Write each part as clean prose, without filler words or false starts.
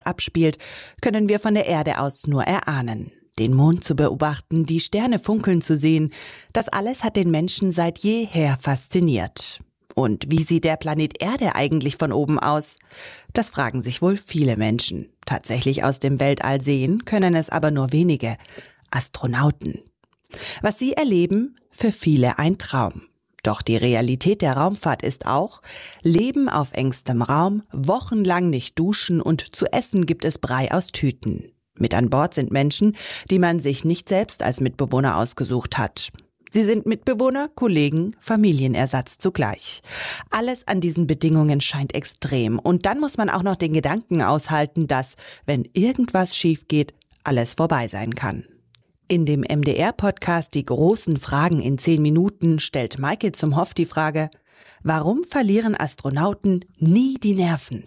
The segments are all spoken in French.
abspielt, können wir von der Erde aus nur erahnen. Den Mond zu beobachten, die Sterne funkeln zu sehen, das alles hat den Menschen seit jeher fasziniert. Und wie sieht der Planet Erde eigentlich von oben aus? Das fragen sich wohl viele Menschen. Tatsächlich aus dem Weltall sehen können es aber nur wenige. Astronauten. Was sie erleben, für viele ein Traum. Doch die Realität der Raumfahrt ist auch: Leben auf engstem Raum, wochenlang nicht duschen und zu essen gibt es Brei aus Tüten. Mit an Bord sind Menschen, die man sich nicht selbst als Mitbewohner ausgesucht hat. Sie sind Mitbewohner, Kollegen, Familienersatz zugleich. Alles an diesen Bedingungen scheint extrem. Und dann muss man auch noch den Gedanken aushalten, dass, wenn irgendwas schief geht, alles vorbei sein kann. In dem MDR-Podcast Die großen Fragen in 10 Minuten stellt Maike Zumhoff die Frage: Warum verlieren Astronauten nie die Nerven?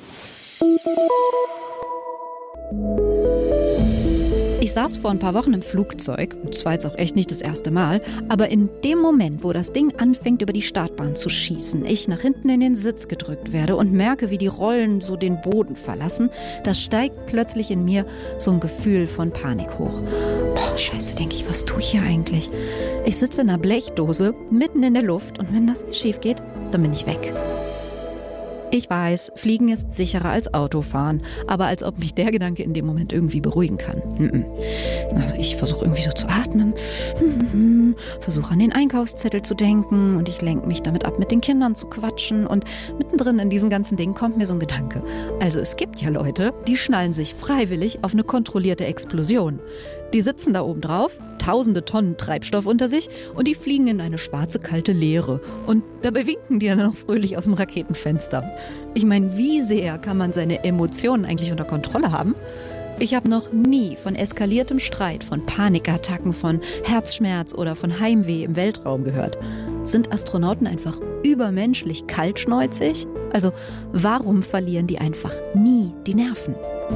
Ich saß vor ein paar Wochen im Flugzeug, und das war jetzt auch echt nicht das erste Mal, aber in dem Moment, wo das Ding anfängt, über die Startbahn zu schießen, ich nach hinten in den Sitz gedrückt werde und merke, wie die Rollen so den Boden verlassen, da steigt plötzlich in mir so ein Gefühl von Panik hoch. Boah, scheiße, denke ich, was tue ich hier eigentlich? Ich sitze in einer Blechdose, mitten in der Luft, und wenn das schief geht, dann bin ich weg. Ich weiß, Fliegen ist sicherer als Autofahren, aber als ob mich der Gedanke in dem Moment irgendwie beruhigen kann. Also ich versuche irgendwie so zu atmen, versuche an den Einkaufszettel zu denken und ich lenke mich damit ab, mit den Kindern zu quatschen, und mittendrin in diesem ganzen Ding kommt mir so ein Gedanke. Also es gibt ja Leute, die schnallen sich freiwillig auf eine kontrollierte Explosion. Die sitzen da oben drauf, tausende Tonnen Treibstoff unter sich, und die fliegen in eine schwarze, kalte Leere. Und dabei winken die dann noch fröhlich aus dem Raketenfenster. Ich meine, wie sehr kann man seine Emotionen eigentlich unter Kontrolle haben? Ich habe noch nie von eskaliertem Streit, von Panikattacken, von Herzschmerz oder von Heimweh im Weltraum gehört. Sind Astronauten einfach übermenschlich kaltschnäuzig? Also warum verlieren die einfach nie die Nerven?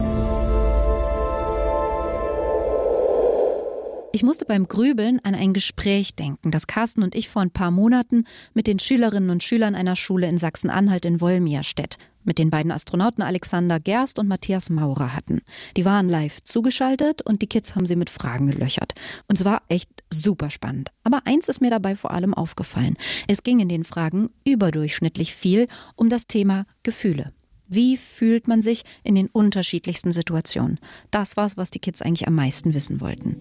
Ich musste beim Grübeln an ein Gespräch denken, das Carsten und ich vor ein paar Monaten mit den Schülerinnen und Schülern einer Schule in Sachsen-Anhalt in Wolmirstedt, mit den beiden Astronauten Alexander Gerst und Matthias Maurer hatten. Die waren live zugeschaltet und die Kids haben sie mit Fragen gelöchert. Und es war echt super spannend. Aber eins ist mir dabei vor allem aufgefallen. Es ging in den Fragen überdurchschnittlich viel um das Thema Gefühle. Wie fühlt man sich in den unterschiedlichsten Situationen? Das war's, was die Kids eigentlich am meisten wissen wollten.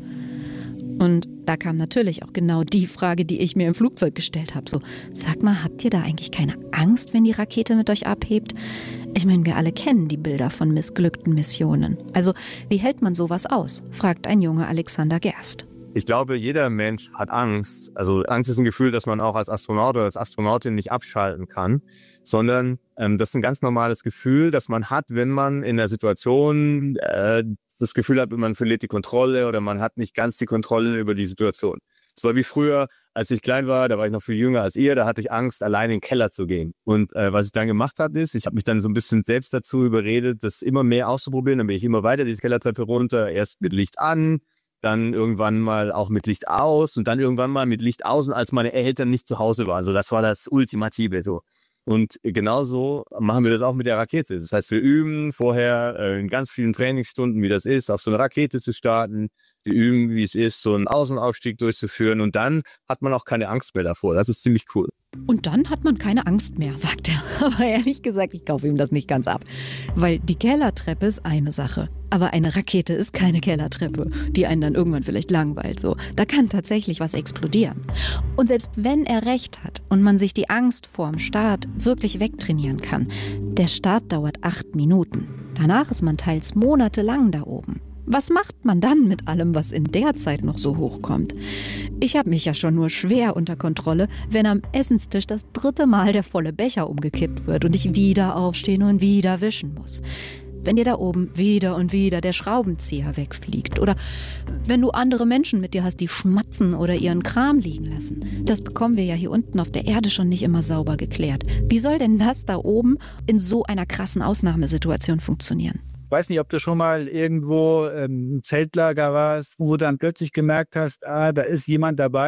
Und da kam natürlich auch genau die Frage, die ich mir im Flugzeug gestellt habe. So, sag mal, habt ihr da eigentlich keine Angst, wenn die Rakete mit euch abhebt? Ich meine, wir alle kennen die Bilder von missglückten Missionen. Also, wie hält man sowas aus? Fragt ein junger Alexander Gerst. Ich glaube, jeder Mensch hat Angst. Also Angst ist ein Gefühl, das man auch als Astronaut oder als Astronautin nicht abschalten kann, sondern das ist ein ganz normales Gefühl, das man hat, wenn man in der Situation das Gefühl hat, man verliert die Kontrolle oder man hat nicht ganz die Kontrolle über die Situation. Es war wie früher, als ich klein war, da war ich noch viel jünger als ihr, da hatte ich Angst, allein in den Keller zu gehen. Und was ich dann gemacht habe, ist, ich habe mich dann so ein bisschen selbst dazu überredet, das immer mehr auszuprobieren. Dann bin ich immer weiter die Kellertreppe runter, erst mit Licht an, dann irgendwann mal auch mit Licht aus und dann irgendwann mal mit Licht aus, als meine Eltern nicht zu Hause waren. Also das war das Ultimative so. Und genauso machen wir das auch mit der Rakete. Das heißt, wir üben vorher in ganz vielen Trainingsstunden, wie das ist, auf so eine Rakete zu starten. Wir üben, wie es ist, so einen Außenaufstieg durchzuführen. Und dann hat man auch keine Angst mehr davor. Das ist ziemlich cool. Und dann hat man keine Angst mehr, sagt er. Aber ehrlich gesagt, ich kaufe ihm das nicht ganz ab. Weil die Kellertreppe ist eine Sache. Aber eine Rakete ist keine Kellertreppe, die einen dann irgendwann vielleicht langweilt. So, da kann tatsächlich was explodieren. Und selbst wenn er recht hat und man sich die Angst vorm Start wirklich wegtrainieren kann, der Start dauert 8 Minuten. Danach ist man teils monatelang da oben. Was macht man dann mit allem, was in der Zeit noch so hochkommt? Ich habe mich ja schon nur schwer unter Kontrolle, wenn am Essenstisch das 3. Mal der volle Becher umgekippt wird und ich wieder aufstehen und wieder wischen muss. Wenn dir da oben wieder und wieder der Schraubenzieher wegfliegt oder wenn du andere Menschen mit dir hast, die schmatzen oder ihren Kram liegen lassen. Das bekommen wir ja hier unten auf der Erde schon nicht immer sauber geklärt. Wie soll denn das da oben in so einer krassen Ausnahmesituation funktionieren? Ich weiß nicht, ob du schon mal irgendwo im Zeltlager warst, wo du dann plötzlich gemerkt hast, da ist jemand dabei,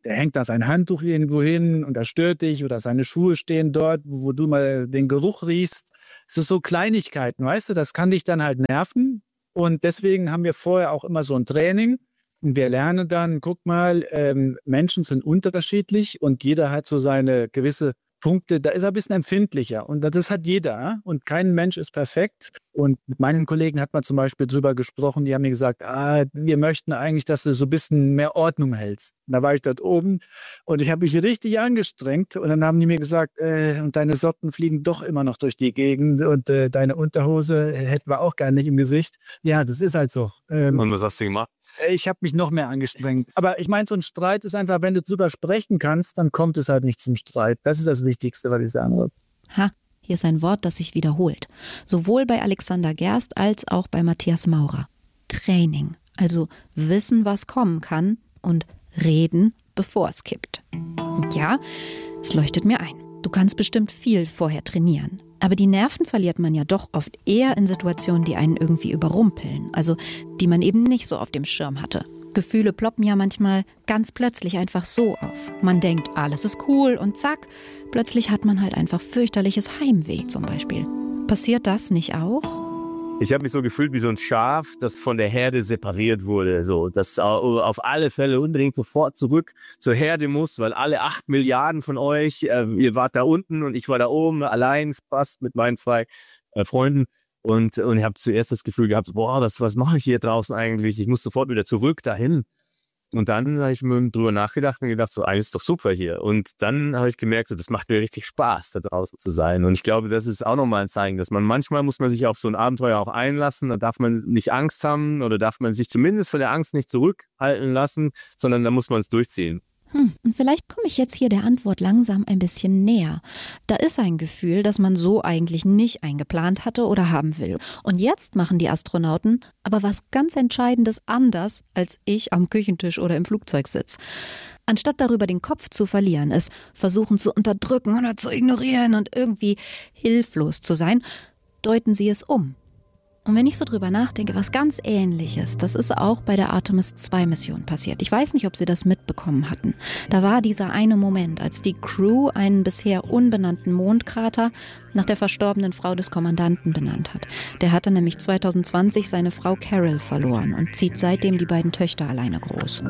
der hängt da sein Handtuch irgendwo hin und das stört dich oder seine Schuhe stehen dort, wo du mal den Geruch riechst. Es ist so Kleinigkeiten, weißt du, das kann dich dann halt nerven. Und deswegen haben wir vorher auch immer so ein Training. Und wir lernen dann, guck mal, Menschen sind unterschiedlich und jeder hat so seine gewisse Punkte, da ist er ein bisschen empfindlicher und das hat jeder und kein Mensch ist perfekt. Und mit meinen Kollegen hat man zum Beispiel drüber gesprochen, die haben mir gesagt, wir möchten eigentlich, dass du so ein bisschen mehr Ordnung hältst. Und da war ich dort oben und ich habe mich richtig angestrengt und dann haben die mir gesagt, und deine Socken fliegen doch immer noch durch die Gegend und deine Unterhose hätten wir auch gar nicht im Gesicht. Ja, das ist halt so. Und was hast du gemacht? Ich habe mich noch mehr angestrengt. Aber ich meine, so ein Streit ist einfach, wenn du drüber sprechen kannst, dann kommt es halt nicht zum Streit. Das ist das Wichtigste, was ich sagen würde. Ha, hier ist ein Wort, das sich wiederholt. Sowohl bei Alexander Gerst als auch bei Matthias Maurer. Training, also wissen, was kommen kann und reden, bevor es kippt. Und ja, es leuchtet mir ein. Du kannst bestimmt viel vorher trainieren. Aber die Nerven verliert man ja doch oft eher in Situationen, die einen irgendwie überrumpeln. Also die man eben nicht so auf dem Schirm hatte. Gefühle ploppen ja manchmal ganz plötzlich einfach so auf. Man denkt, alles ist cool und zack, plötzlich hat man halt einfach fürchterliches Heimweh zum Beispiel. Passiert das nicht auch? Ich habe mich so gefühlt wie so ein Schaf, das von der Herde separiert wurde. So, das auf alle Fälle unbedingt sofort zurück zur Herde muss, weil alle 8 Milliarden von euch, ihr wart da unten und ich war da oben, allein fast mit meinen 2 Freunden. Und ich habe zuerst das Gefühl gehabt, boah, was mache ich hier draußen eigentlich? Ich muss sofort wieder zurück dahin. Und dann habe ich mir drüber nachgedacht und gedacht, so, eigentlich ist doch super hier. Und dann habe ich gemerkt, so, das macht mir richtig Spaß, da draußen zu sein. Und ich glaube, das ist auch nochmal ein Zeichen, dass manchmal muss man sich auf so ein Abenteuer auch einlassen. Da darf man nicht Angst haben oder darf man sich zumindest von der Angst nicht zurückhalten lassen, sondern da muss man es durchziehen. Und vielleicht komme ich jetzt hier der Antwort langsam ein bisschen näher. Da ist ein Gefühl, das man so eigentlich nicht eingeplant hatte oder haben will. Und jetzt machen die Astronauten aber was ganz Entscheidendes anders, als ich am Küchentisch oder im Flugzeug sitze. Anstatt darüber den Kopf zu verlieren, es versuchen zu unterdrücken oder zu ignorieren und irgendwie hilflos zu sein, deuten sie es um. Und wenn ich so drüber nachdenke, was ganz Ähnliches, das ist auch bei der Artemis-2-Mission passiert. Ich weiß nicht, ob Sie das mitbekommen hatten. Da war dieser eine Moment, als die Crew einen bisher unbenannten Mondkrater nach der verstorbenen Frau des Kommandanten benannt hat. Der hatte nämlich 2020 seine Frau Carol verloren und zieht seitdem die beiden Töchter alleine groß.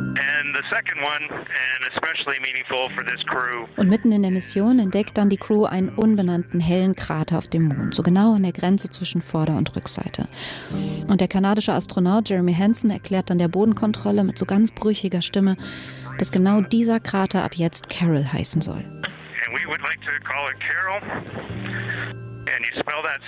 Und mitten in der Mission entdeckt dann die Crew einen unbenannten hellen Krater auf dem Mond, so genau an der Grenze zwischen Vorder- und Rückseite. Und der kanadische Astronaut Jeremy Hansen erklärt dann der Bodenkontrolle mit so ganz brüchiger Stimme, dass genau dieser Krater ab jetzt Carol heißen soll. And we would like to call it Carol. And you spell that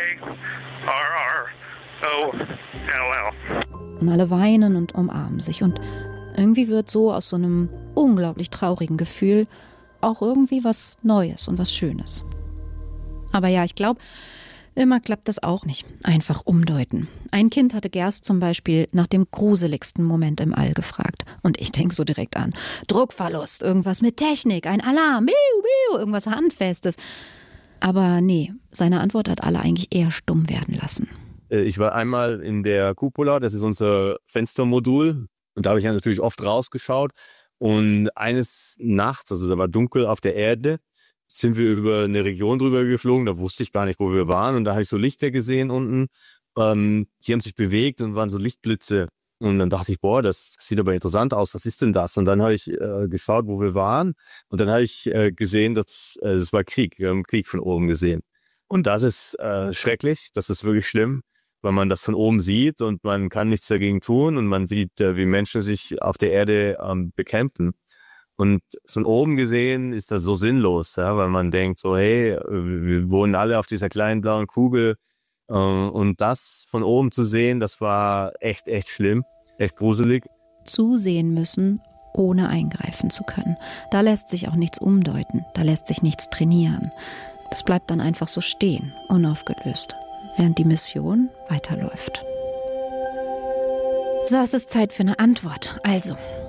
C-A-R-R-O-L-L. Und alle weinen und umarmen sich. Und irgendwie wird so aus so einem unglaublich traurigen Gefühl auch irgendwie was Neues und was Schönes. Aber ja, ich glaube, immer klappt das auch nicht. Einfach umdeuten. Ein Kind hatte Gerst zum Beispiel nach dem gruseligsten Moment im All gefragt. Und ich denke so direkt an Druckverlust, irgendwas mit Technik, ein Alarm, irgendwas Handfestes. Aber nee, seine Antwort hat alle eigentlich eher stumm werden lassen. Ich war einmal in der Cupola, das ist unser Fenstermodul. Und da habe ich ja natürlich oft rausgeschaut. Und eines Nachts, also da war dunkel auf der Erde, sind wir über eine Region drüber geflogen, da wusste ich gar nicht, wo wir waren. Und da habe ich so Lichter gesehen unten. Die haben sich bewegt und waren so Lichtblitze. Und dann dachte ich, boah, das sieht aber interessant aus, was ist denn das? Und dann habe ich geschaut, wo wir waren. Und dann habe ich gesehen, dass es war Krieg. Wir haben Krieg von oben gesehen. Und das ist schrecklich, das ist wirklich schlimm, weil man das von oben sieht und man kann nichts dagegen tun. Und man sieht, wie Menschen sich auf der Erde bekämpfen. Und von oben gesehen ist das so sinnlos, ja, weil man denkt so, hey, wir wohnen alle auf dieser kleinen blauen Kugel. Und das von oben zu sehen, das war echt schlimm, echt gruselig. Zusehen müssen, ohne eingreifen zu können. Da lässt sich auch nichts umdeuten, da lässt sich nichts trainieren. Das bleibt dann einfach so stehen, unaufgelöst, während die Mission weiterläuft. So, es ist Zeit für eine Antwort. Also,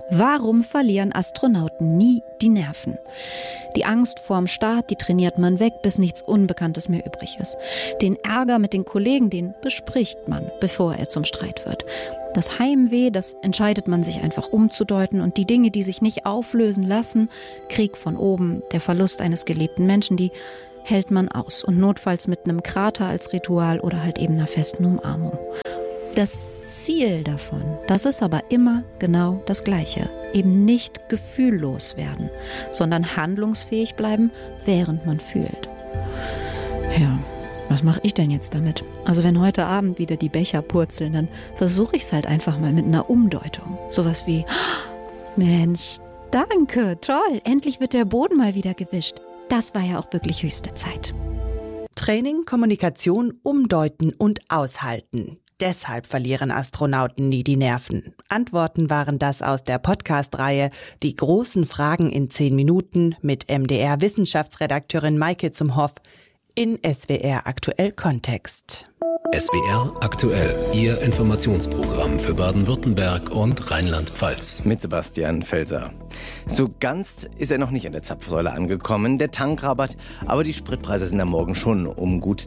Warum verlieren Astronauten nie die Nerven? Die Angst vorm Start, die trainiert man weg, bis nichts Unbekanntes mehr übrig ist. Den Ärger mit den Kollegen, den bespricht man, bevor er zum Streit wird. Das Heimweh, das entscheidet man sich einfach umzudeuten. Und die Dinge, die sich nicht auflösen lassen, Krieg von oben, der Verlust eines geliebten Menschen, die hält man aus. Und notfalls mit einem Krater als Ritual oder halt eben einer festen Umarmung. Das Ziel davon, das ist aber immer genau das Gleiche. Eben nicht gefühllos werden, sondern handlungsfähig bleiben, während man fühlt. Ja, was mache ich denn jetzt damit? Also wenn heute Abend wieder die Becher purzeln, dann versuche ich es halt einfach mal mit einer Umdeutung. Sowas wie, Mensch, danke, toll, endlich wird der Boden mal wieder gewischt. Das war ja auch wirklich höchste Zeit. Training, Kommunikation, Umdeuten und Aushalten. Deshalb verlieren Astronauten nie die Nerven. Antworten waren das aus der Podcast-Reihe Die großen Fragen in 10 Minuten mit MDR-Wissenschaftsredakteurin Maike Zumhoff in SWR Aktuell Kontext. SWR Aktuell, Ihr Informationsprogramm für Baden-Württemberg und Rheinland-Pfalz. Mit Sebastian Felser. So ganz ist er noch nicht an der Zapfsäule angekommen, der Tankrabatt, aber die Spritpreise sind am Morgen schon um gut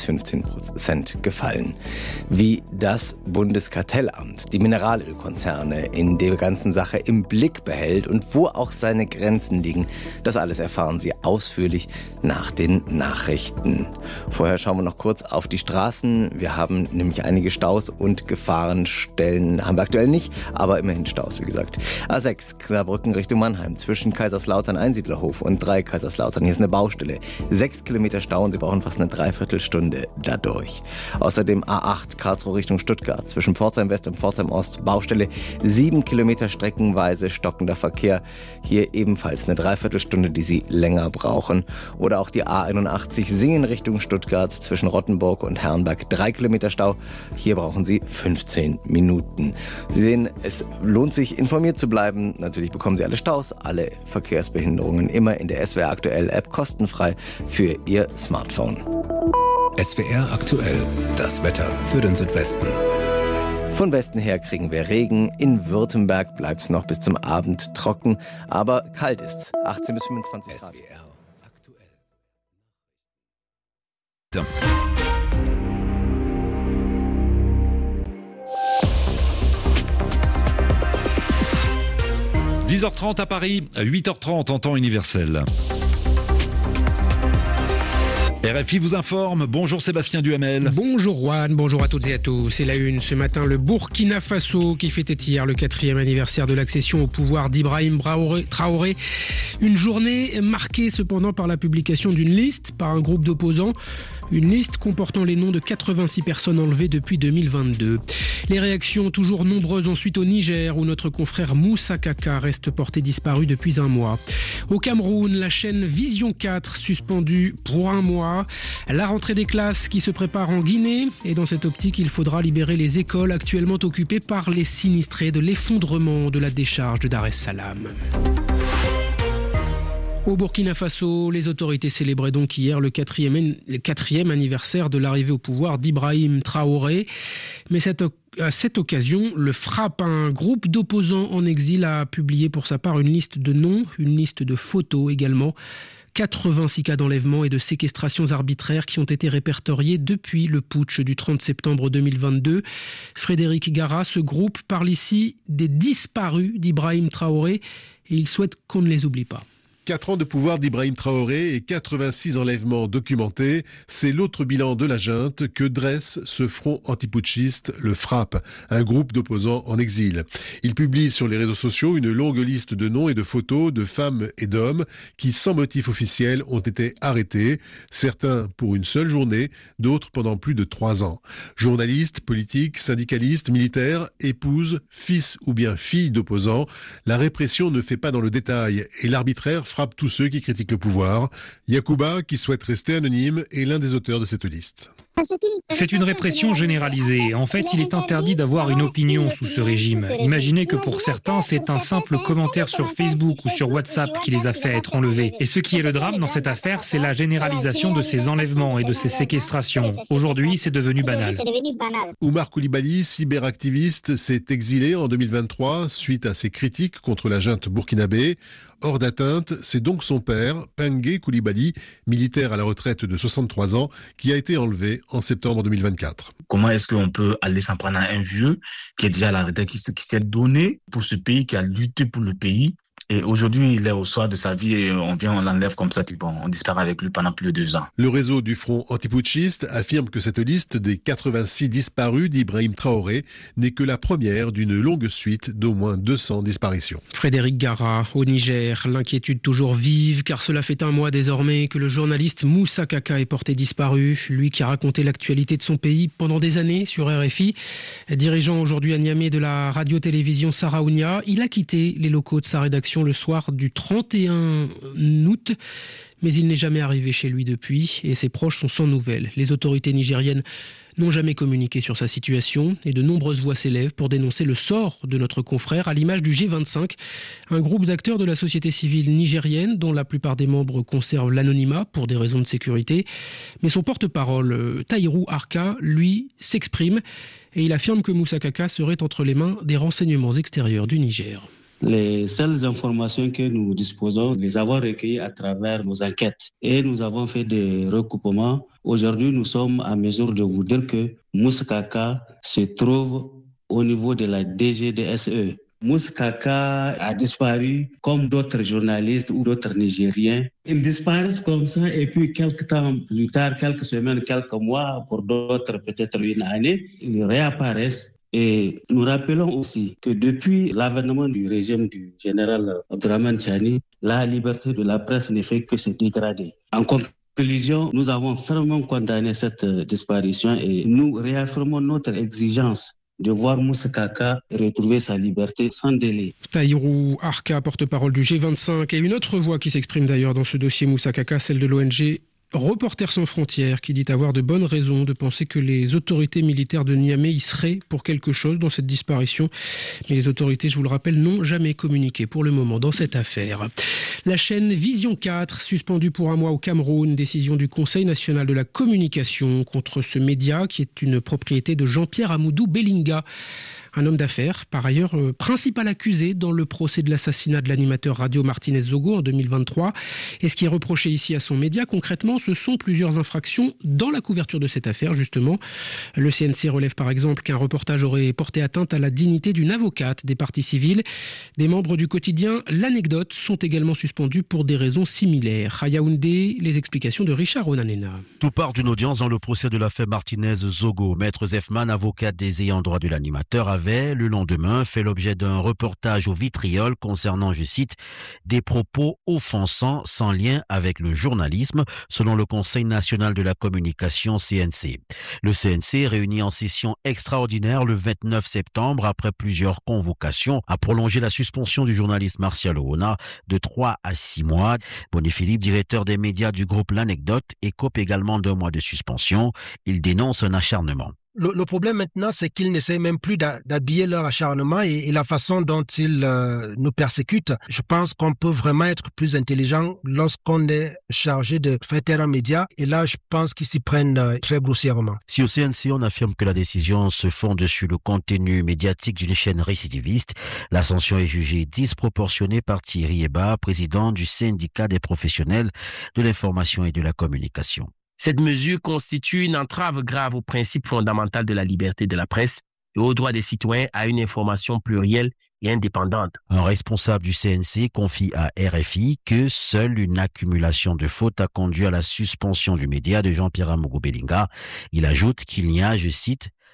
10-15% gefallen. Wie das Bundeskartellamt die Mineralölkonzerne in der ganzen Sache im Blick behält und wo auch seine Grenzen liegen, das alles erfahren Sie ausführlich nach den Nachrichten. Vorher schauen wir noch kurz auf die Straßen. Wir haben nämlich einige Staus und Gefahrenstellen, haben wir aktuell nicht, aber immerhin Staus, wie gesagt. A6, Saarbrücken Richtung Mannheim, zwischen Kaiserslautern, Einsiedlerhof und 3 Kaiserslautern. Hier ist eine Baustelle. 6 Kilometer Stau und Sie brauchen fast eine Dreiviertelstunde dadurch. Außerdem A8, Karlsruhe Richtung Stuttgart, zwischen Pforzheim West und Pforzheim Ost, Baustelle. 7 Kilometer streckenweise stockender Verkehr. Hier ebenfalls eine Dreiviertelstunde, die Sie länger brauchen. Oder auch die A81, Singen Richtung Stuttgart, zwischen Rottenburg und Herrenberg. 3 Kilometer Stau. Hier brauchen Sie 15 Minuten. Sie sehen, es lohnt sich, informiert zu bleiben. Natürlich bekommen Sie alle Staus, alle Verkehrsbehinderungen immer in der SWR Aktuell App kostenfrei für Ihr Smartphone. SWR Aktuell, das Wetter für den Südwesten. Von Westen her kriegen wir Regen. In Württemberg bleibt es noch bis zum Abend trocken, aber kalt ist's. 18 bis 25 Grad. SWR Aktuell. Ja. 10h30 à Paris, 8h30 en temps universel. RFI vous informe. Bonjour Sébastien Duhamel. Bonjour Juan, bonjour à toutes et à tous. C'est la une ce matin, le Burkina Faso qui fêtait hier le 4e anniversaire de l'accession au pouvoir d'Ibrahim Traoré. Une journée marquée cependant par la publication d'une liste par un groupe d'opposants. Une liste comportant les noms de 86 personnes enlevées depuis 2022. Les réactions toujours nombreuses ensuite au Niger où notre confrère Moussa Kaka reste porté disparu depuis un mois. Au Cameroun, la chaîne Vision 4 suspendue pour un mois. La rentrée des classes qui se prépare en Guinée. Et dans cette optique, il faudra libérer les écoles actuellement occupées par les sinistrés de l'effondrement de la décharge de Dar es Salaam. Au Burkina Faso, les autorités célébraient donc hier le 4e anniversaire de l'arrivée au pouvoir d'Ibrahim Traoré. Mais à cette occasion, le FRAPP, un groupe d'opposants en exil, a publié pour sa part une liste de noms, une liste de photos également. 86 cas d'enlèvement et de séquestrations arbitraires qui ont été répertoriés depuis le putsch du 30 septembre 2022. Frédéric Gara, ce groupe parle ici des disparus d'Ibrahim Traoré et il souhaite qu'on ne les oublie pas. 4 ans de pouvoir d'Ibrahim Traoré et 86 enlèvements documentés, c'est l'autre bilan de la junte que dresse ce front antiputschiste, le FRAPP, un groupe d'opposants en exil. Il publie sur les réseaux sociaux une longue liste de noms et de photos de femmes et d'hommes qui, sans motif officiel, ont été arrêtés, certains pour une seule journée, d'autres pendant plus de 3 ans. Journalistes, politiques, syndicalistes, militaires, épouses, fils ou bien filles d'opposants, la répression ne fait pas dans le détail et l'arbitraire frappe tous ceux qui critiquent le pouvoir. Yacouba, qui souhaite rester anonyme, est l'un des auteurs de cette liste. C'est une répression généralisée. En fait, il est interdit d'avoir une opinion sous ce régime. Imaginez que pour certains, c'est un simple commentaire sur Facebook ou sur WhatsApp qui les a fait être enlevés. Et ce qui est le drame dans cette affaire, c'est la généralisation de ces enlèvements et de ces séquestrations. Aujourd'hui, c'est devenu banal. Oumar Coulibaly, cyberactiviste, s'est exilé en 2023 suite à ses critiques contre la junte burkinabé. Hors d'atteinte, c'est donc son père, Pengue Coulibaly, militaire à la retraite de 63 ans, qui a été enlevé en septembre 2024. Comment est-ce qu'on peut aller s'en prendre à un vieux qui est déjà à la retraite, qui s'est donné pour ce pays, qui a lutté pour le pays? Et aujourd'hui, il est au soir de sa vie et on l'enlève comme ça, puis bon, on disparaît avec lui pendant plus de 2 ans. Le réseau du Front antiputschiste affirme que cette liste des 86 disparus d'Ibrahim Traoré n'est que la première d'une longue suite d'au moins 200 disparitions. Frédéric Gara, au Niger, l'inquiétude toujours vive, car cela fait 1 mois désormais que le journaliste Moussa Kaka est porté disparu, lui qui a raconté l'actualité de son pays pendant des années sur RFI. Dirigeant aujourd'hui à Niamey de la radio-télévision Saraounia, il a quitté les locaux de sa rédaction le soir du 31 août, mais il n'est jamais arrivé chez lui depuis et ses proches sont sans nouvelles. Les autorités nigériennes n'ont jamais communiqué sur sa situation et de nombreuses voix s'élèvent pour dénoncer le sort de notre confrère à l'image du G25, un groupe d'acteurs de la société civile nigérienne dont la plupart des membres conservent l'anonymat pour des raisons de sécurité. Mais son porte-parole, Tahirou Arka, lui, s'exprime et il affirme que Moussa Kaka serait entre les mains des renseignements extérieurs du Niger. Les seules informations que nous disposons, les avons recueillies à travers nos enquêtes. Et nous avons fait des recoupements. Aujourd'hui, nous sommes à mesure de vous dire que Moussa Kaka se trouve au niveau de la DGDSE. Moussa Kaka a disparu comme d'autres journalistes ou d'autres Nigériens. Ils disparaissent comme ça et puis quelques temps plus tard, quelques semaines, quelques mois, pour d'autres peut-être une année, ils réapparaissent. Et nous rappelons aussi que depuis l'avènement du régime du général Abdourahmane Tchani, la liberté de la presse ne fait que se dégrader. En conclusion, nous avons fermement condamné cette disparition et nous réaffirmons notre exigence de voir Moussa Kaka retrouver sa liberté sans délai. Tahirou Arka, porte-parole du G25, et une autre voix qui s'exprime d'ailleurs dans ce dossier Moussa Kaka, celle de l'ONG Reporters sans frontières, qui dit avoir de bonnes raisons de penser que les autorités militaires de Niamey y seraient pour quelque chose dans cette disparition. Mais les autorités, je vous le rappelle, n'ont jamais communiqué pour le moment dans cette affaire. La chaîne Vision 4, suspendue pour 1 mois au Cameroun, décision du Conseil national de la communication contre ce média qui est une propriété de Jean-Pierre Amoudou Bellinga. Un homme d'affaires, par ailleurs principal accusé dans le procès de l'assassinat de l'animateur radio Martinez Zogo en 2023. Et ce qui est reproché ici à son média, concrètement, ce sont plusieurs infractions dans la couverture de cette affaire, justement. Le CNC relève par exemple qu'un reportage aurait porté atteinte à la dignité d'une avocate des parties civiles. Des membres du quotidien L'Anecdote sont également suspendus pour des raisons similaires. À Yaoundé, les explications de Richard Onanena. Tout part d'une audience dans le procès de l'affaire Martinez Zogo. Maître Zefman, avocat des ayants droit de l'animateur, avait le lendemain fait l'objet d'un reportage au vitriol concernant, je cite, des propos offensants sans lien avec le journalisme, selon le Conseil national de la communication CNC. Le CNC, réuni en session extraordinaire le 29 septembre après plusieurs convocations, a prolongé la suspension du journaliste Martial Oona de 3 à 6 mois. Bonny Philippe, directeur des médias du groupe L'Anecdote, écope également d'1 mois de suspension. Il dénonce un acharnement. Le problème maintenant, c'est qu'ils n'essaient même plus d'habiller leur acharnement et la façon dont ils nous persécutent. Je pense qu'on peut vraiment être plus intelligent lorsqu'on est chargé de faire taire un média. Et là, je pense qu'ils s'y prennent très grossièrement. Si au CNC, on affirme que la décision se fonde sur le contenu médiatique d'une chaîne récidiviste, la sanction est jugée disproportionnée par Thierry Eba, président du syndicat des professionnels de l'information et de la communication. Cette mesure constitue une entrave grave au principe fondamental de la liberté de la presse et au droit des citoyens à une information plurielle et indépendante. Un responsable du CNC confie à RFI que seule une accumulation de fautes a conduit à la suspension du média de Jean-Pierre Amoudou Bellinga. Il ajoute qu'il n'y a, je cite,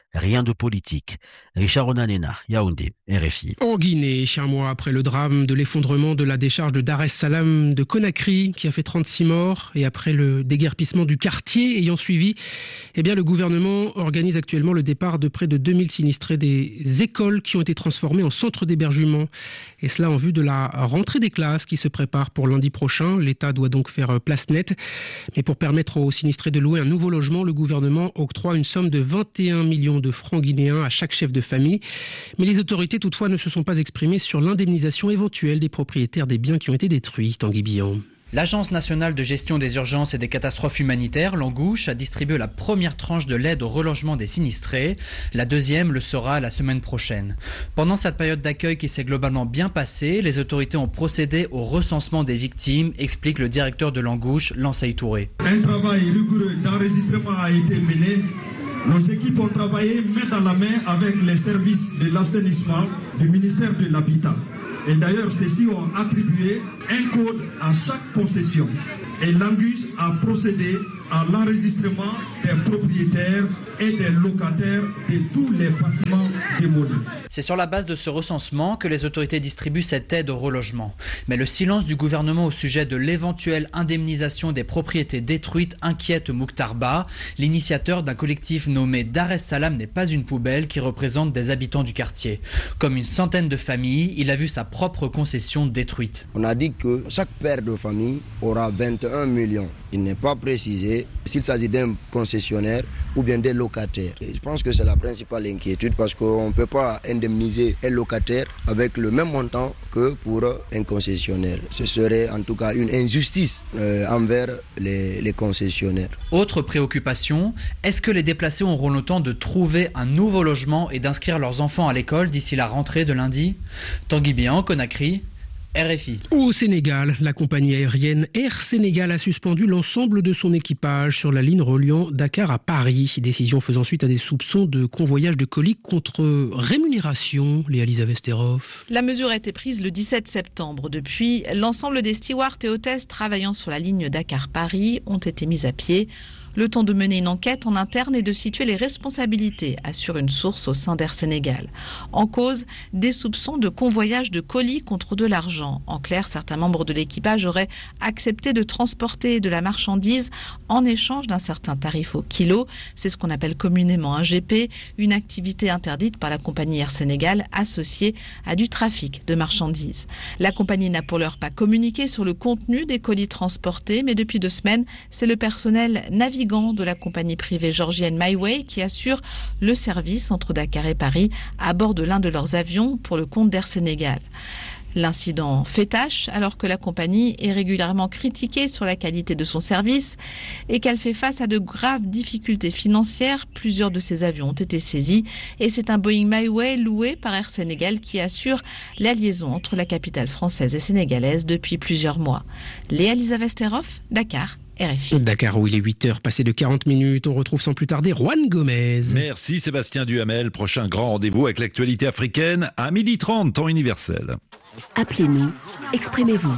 rien de politique. Richard Onanena, Yaoundé, RFI. En Guinée, un mois après le drame de l'effondrement de la décharge de Dar es Salaam de Conakry, qui a fait 36 morts, et après le déguerpissement du quartier ayant suivi, le gouvernement organise actuellement le départ de près de 2000 sinistrés des écoles qui ont été transformées en centres d'hébergement. Et cela en vue de la rentrée des classes qui se prépare pour lundi prochain. L'État doit donc faire place nette. Mais pour permettre aux sinistrés de louer un nouveau logement, le gouvernement octroie une somme de 21 millions de francs guinéens à chaque chef de famille. Mais les autorités toutefois ne se sont pas exprimées sur l'indemnisation éventuelle des propriétaires des biens qui ont été détruits. Tanguy Billon. L'Agence nationale de gestion des urgences et des catastrophes humanitaires, l'ANGOUCH, a distribué la première tranche de l'aide au relogement des sinistrés. La deuxième le sera la semaine prochaine. Pendant cette période d'accueil qui s'est globalement bien passée, les autorités ont procédé au recensement des victimes, explique le directeur de l'ANGOUCH, Lansay Touré. Un travail rigoureux d'enregistrement a été mené. Nos équipes ont travaillé main dans la main avec les services de l'assainissement du ministère de l'Habitat. Et d'ailleurs, ceux-ci ont attribué un code à chaque concession. Et l'ANGUS a procédé à l'enregistrement des propriétaires et des locataires de tous les bâtiments démolis. C'est sur la base de ce recensement que les autorités distribuent cette aide au relogement. Mais le silence du gouvernement au sujet de l'éventuelle indemnisation des propriétés détruites inquiète Mokhtar Ba. L'initiateur d'un collectif nommé Dar es Salaam n'est pas une poubelle qui représente des habitants du quartier. Comme une centaine de familles, il a vu sa propre concession détruite. On a dit que chaque père de famille aura 21 millions. Il n'est pas précisé s'il s'agit d'un concessionnaire ou bien des locataires. Et je pense que c'est la principale inquiétude parce qu'on ne peut pas indemniser un locataire avec le même montant que pour un concessionnaire. Ce serait en tout cas une injustice envers les concessionnaires. Autre préoccupation, est-ce que les déplacés auront le temps de trouver un nouveau logement et d'inscrire leurs enfants à l'école d'ici la rentrée de lundi ? Tanguy Billon, Conakry, RFI. Au Sénégal, la compagnie aérienne Air Sénégal a suspendu l'ensemble de son équipage sur la ligne reliant Dakar à Paris. Décision faisant suite à des soupçons de convoyage de colis contre rémunération. Léa-Lisa Vesterhoff. La mesure a été prise le 17 septembre. Depuis, l'ensemble des stewards et hôtesses travaillant sur la ligne Dakar-Paris ont été mis à pied. Le temps de mener une enquête en interne et de situer les responsabilités, assure une source au sein d'Air Sénégal. En cause, des soupçons de convoyage de colis contre de l'argent. En clair, certains membres de l'équipage auraient accepté de transporter de la marchandise en échange d'un certain tarif au kilo. C'est ce qu'on appelle communément un GP, une activité interdite par la compagnie Air Sénégal associée à du trafic de marchandises. La compagnie n'a pour l'heure pas communiqué sur le contenu des colis transportés, mais depuis 2 semaines, c'est le personnel navigant de la compagnie privée georgienne MyWay qui assure le service entre Dakar et Paris à bord de l'un de leurs avions pour le compte d'Air Sénégal. L'incident fait tâche alors que la compagnie est régulièrement critiquée sur la qualité de son service et qu'elle fait face à de graves difficultés financières. Plusieurs de ses avions ont été saisis et c'est un Boeing MyWay loué par Air Sénégal qui assure la liaison entre la capitale française et sénégalaise depuis plusieurs mois. Léa-Lisa Vesterhoff, Dakar. RFI. Dakar où il est 8h passé de 40 minutes. On retrouve sans plus tarder Juan Gomez. Merci Sébastien Duhamel. Prochain grand rendez-vous avec l'actualité africaine à 12h30, temps universel. Appelez-nous, exprimez-vous.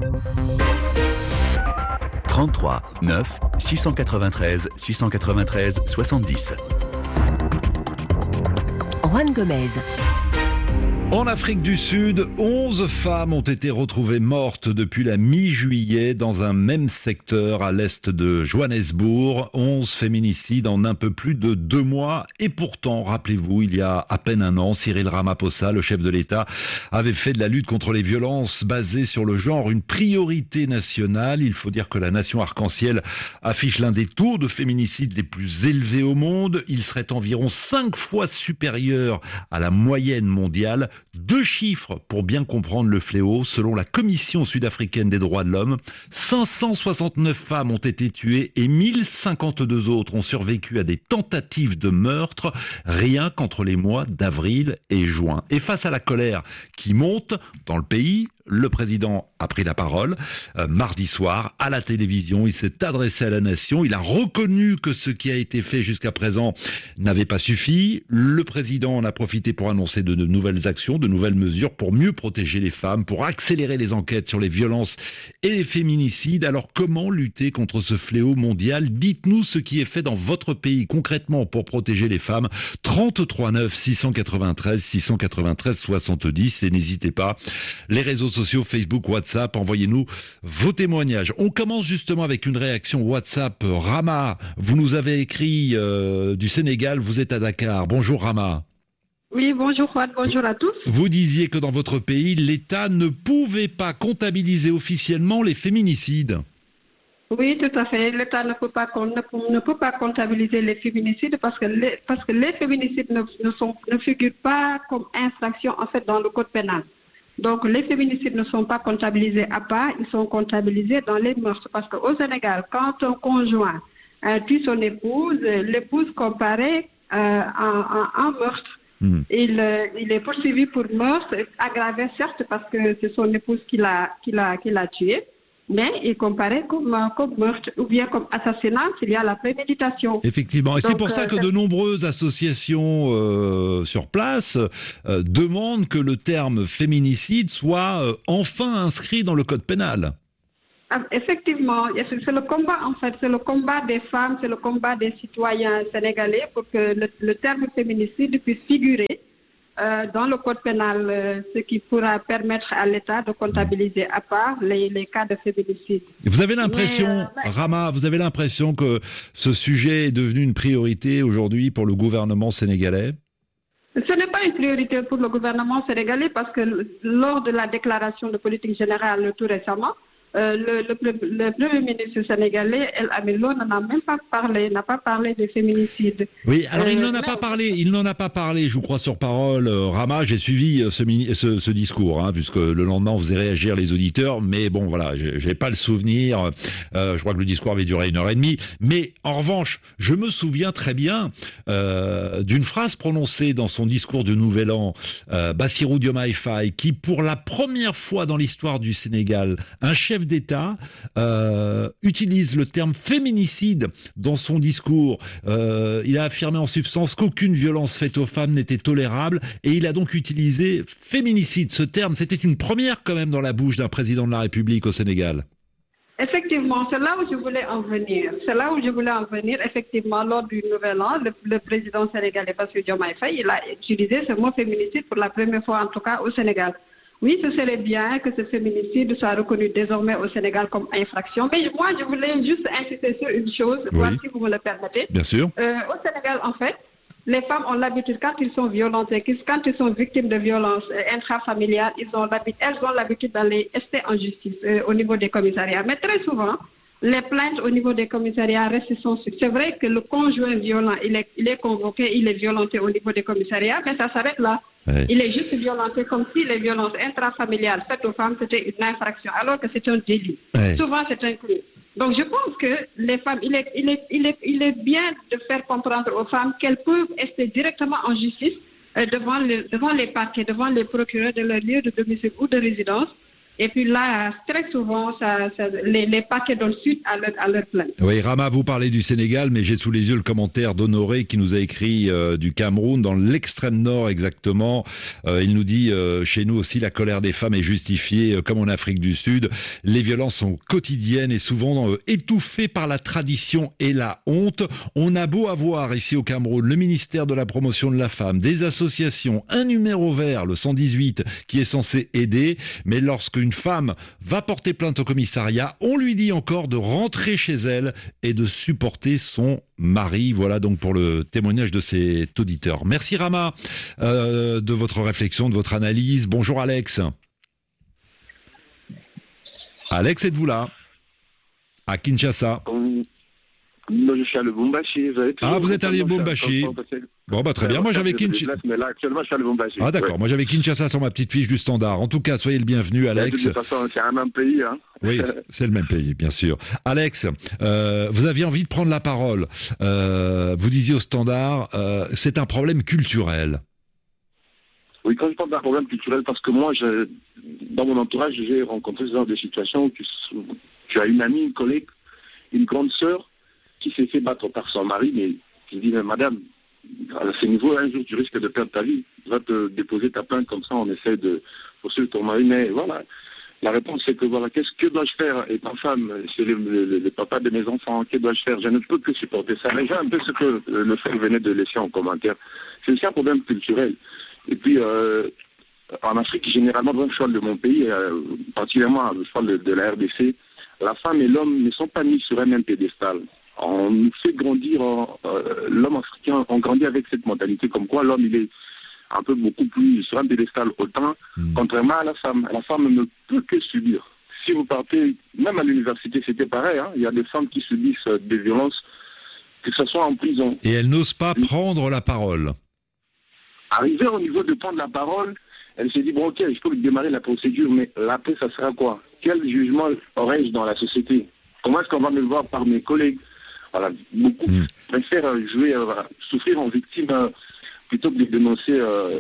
33 9 693 693 70. Juan Gomez. En Afrique du Sud, 11 femmes ont été retrouvées mortes depuis la mi-juillet dans un même secteur à l'est de Johannesburg. 11 féminicides en un peu plus de 2 mois. Et pourtant, rappelez-vous, il y a à peine un an, Cyril Ramaphosa, le chef de l'État, avait fait de la lutte contre les violences basées sur le genre une priorité nationale. Il faut dire que la nation arc-en-ciel affiche l'un des taux de féminicide les plus élevés au monde. Il serait environ 5 fois supérieur à la moyenne mondiale. 2 chiffres pour bien comprendre le fléau. Selon la Commission sud-africaine des droits de l'homme, 569 femmes ont été tuées et 1052 autres ont survécu à des tentatives de meurtre, rien qu'entre les mois d'avril et juin. Et face à la colère qui monte dans le pays, le président a pris la parole mardi soir à la télévision. Il s'est adressé à la nation. Il a reconnu que ce qui a été fait jusqu'à présent n'avait pas suffi. Le président en a profité pour annoncer de nouvelles actions, de nouvelles mesures pour mieux protéger les femmes, pour accélérer les enquêtes sur les violences et les féminicides. Alors comment lutter contre ce fléau mondial? Dites-nous ce qui est fait dans votre pays concrètement pour protéger les femmes. 33 9 693 693 70 et n'hésitez pas. Les réseaux sociaux, Facebook, WhatsApp, envoyez-nous vos témoignages. On commence justement avec une réaction WhatsApp. Rama, vous nous avez écrit du Sénégal, vous êtes à Dakar. Bonjour Rama. Oui, bonjour Juan, bonjour à tous. Vous disiez que dans votre pays, l'État ne pouvait pas comptabiliser officiellement les féminicides. Oui, tout à fait. L'État ne peut pas comptabiliser les féminicides parce que les féminicides ne figurent pas comme infraction en fait dans le code pénal. Donc, les féminicides ne sont pas comptabilisés à part, ils sont comptabilisés dans les meurtres. Parce qu'au Sénégal, quand un conjoint tue son épouse, l'épouse comparée en meurtre. Il est poursuivi pour meurtre, aggravé certes parce que c'est son épouse qui l'a tué, mais il comparait comme meurtre ou bien comme assassinat s'il y a la préméditation. Effectivement, et c'est pour ça que de nombreuses associations sur place demandent que le terme féminicide soit enfin inscrit dans le code pénal. Effectivement, c'est le combat en fait, c'est le combat des femmes, c'est le combat des citoyens sénégalais pour que le terme féminicide puisse figurer dans le code pénal, ce qui pourra permettre à l'État de comptabiliser à part les cas de féminicide. Vous avez l'impression, Rama, vous avez l'impression que ce sujet est devenu une priorité aujourd'hui pour le gouvernement sénégalais? Ce n'est pas une priorité pour le gouvernement sénégalais parce que lors de la déclaration de politique générale tout récemment, le Premier ministre sénégalais, El Amilo, n'a pas parlé de féminicide. Oui, alors il n'en a pas parlé, je vous crois sur parole, Rama, j'ai suivi ce discours, puisque le lendemain on faisait réagir les auditeurs, mais bon voilà, j'ai pas le souvenir, je crois que le discours avait duré 1h30, mais en revanche, je me souviens très bien d'une phrase prononcée dans son discours du Nouvel An, Bassirou Diomaye Faye, qui pour la première fois dans l'histoire du Sénégal, un chef d'État utilise le terme féminicide dans son discours. Il a affirmé en substance qu'aucune violence faite aux femmes n'était tolérable et il a donc utilisé féminicide. Ce terme, c'était une première quand même dans la bouche d'un président de la République au Sénégal. Effectivement, c'est là où je voulais en venir. Effectivement, lors du Nouvel An, le président sénégalais Bassirou Diomaye Faye, il a utilisé ce mot féminicide pour la première fois en tout cas au Sénégal. Oui, ce serait bien que ce féminicide soit reconnu désormais au Sénégal comme infraction. Mais moi, je voulais juste insister sur une chose, voir si vous me le permettez. Bien sûr. Au Sénégal, en fait, les femmes ont l'habitude, quand ils sont violentées, quand ils sont victimes de violences intrafamiliales, elles ont l'habitude d'aller rester en justice au niveau des commissariats. Mais très souvent, les plaintes au niveau des commissariats restent sans suite. C'est vrai que le conjoint violent, il est convoqué, il est violenté au niveau des commissariats, mais ça s'arrête là. Ouais. Il est juste violenté comme si les violences intrafamiliales faites aux femmes, c'était une infraction, alors que c'est un délit. Ouais. Souvent, c'est inclus. Donc, je pense que les femmes, il est bien de faire comprendre aux femmes qu'elles peuvent rester directement en justice devant les parquets, devant les procureurs de leur lieu de domicile ou de résidence. Et puis là, très souvent, les paquets donnent suite à leur plainte. Oui, Rama, vous parlez du Sénégal, mais j'ai sous les yeux le commentaire d'Honoré qui nous a écrit du Cameroun, dans l'extrême nord exactement. Il nous dit, chez nous aussi, la colère des femmes est justifiée, comme en Afrique du Sud. Les violences sont quotidiennes et souvent étouffées par la tradition et la honte. On a beau avoir ici au Cameroun le ministère de la promotion de la femme, des associations, un numéro vert, le 118, qui est censé aider, mais lorsque une femme va porter plainte au commissariat, on lui dit encore de rentrer chez elle et de supporter son mari. Voilà donc pour le témoignage de cet auditeur. Merci Rama de votre réflexion, de votre analyse. Bonjour Alex. Alex, êtes-vous là? À Kinshasa. Non, je suis à Lubumbashi. Vous êtes à Lubumbashi. Bon, bah très bien. Moi, j'avais Kinshasa. Mais là, actuellement, je suis à Lubumbashi. Ah, d'accord. Ouais. Moi, j'avais Kinshasa sur ma petite fiche du Standard. En tout cas, soyez le bienvenu, Alex. De toute façon, c'est un même pays, hein. Oui, c'est le même pays, bien sûr. Alex, vous aviez envie de prendre la parole. Vous disiez au Standard, c'est un problème culturel. Oui, quand je parle d'un problème culturel, parce que moi, dans mon entourage, j'ai rencontré ce genre de situation où tu as une amie, une collègue, une grande sœur qui s'est fait battre par son mari, mais je dis, mais madame, à ce niveau, un jour, tu risques de perdre ta vie. Tu vas te déposer ta plainte comme ça, on essaie de poursuivre ton mari, mais voilà. La réponse, c'est que voilà, que dois-je faire étant femme? C'est le papa de mes enfants, que dois-je faire? Je ne peux que supporter ça. Mais j'ai un peu ce que le frère venait de laisser en commentaire. C'est aussi un problème culturel. Et puis, en Afrique, généralement, dans le choix de mon pays, particulièrement le choix de la RDC, la femme et l'homme ne sont pas mis sur un même pédestal. On nous fait grandir, l'homme africain, on grandit avec cette mentalité comme quoi l'homme, il est un peu beaucoup plus sur un pédestal autant, contrairement à la femme. La femme ne peut que subir. Si vous partez, même à l'université, c'était pareil, hein, il y a des femmes qui subissent des violences, que ce soit en prison. Et elles n'osent pas prendre la parole. Arrivé au niveau de prendre la parole, elle se dit, bon ok, je peux démarrer la procédure, mais après, ça sera quoi? Quel jugement aurais-je dans la société? Comment est-ce qu'on va me voir par mes collègues? Voilà, beaucoup préfèrent souffrir en victime plutôt que de dénoncer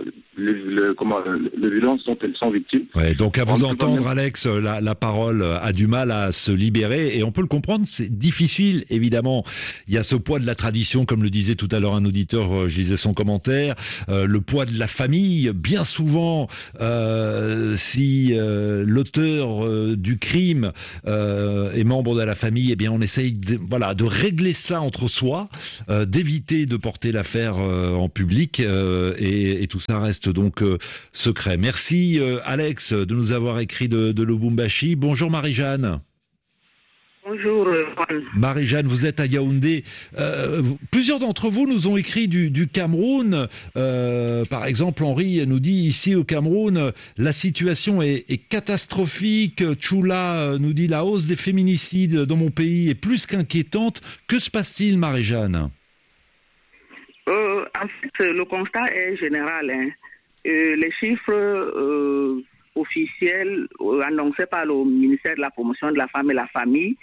les violences dont elles sont victimes. Ouais, donc à vous entendre, Alex, la parole a du mal à se libérer, et on peut le comprendre, c'est difficile, évidemment. Il y a ce poids de la tradition, comme le disait tout à l'heure un auditeur, je lisais son commentaire, le poids de la famille. Bien souvent, si l'auteur du crime est membre de la famille, eh bien on essaye de régler ça entre soi, d'éviter de porter l'affaire en public, et tout ça reste donc secret. Merci Alex de nous avoir écrit de Lubumbashi. Bonjour Marie-Jeanne. Bonjour Marie-Jeanne, vous êtes à Yaoundé. Plusieurs d'entre vous nous ont écrit du Cameroun. Par exemple, Henri nous dit ici au Cameroun, la situation est catastrophique. Chula nous dit la hausse des féminicides dans mon pays est plus qu'inquiétante. Que se passe-t-il, Marie-Jeanne? En fait, le constat est général. Les chiffres officiels annoncés par le ministère de la Promotion de la Femme et la Famille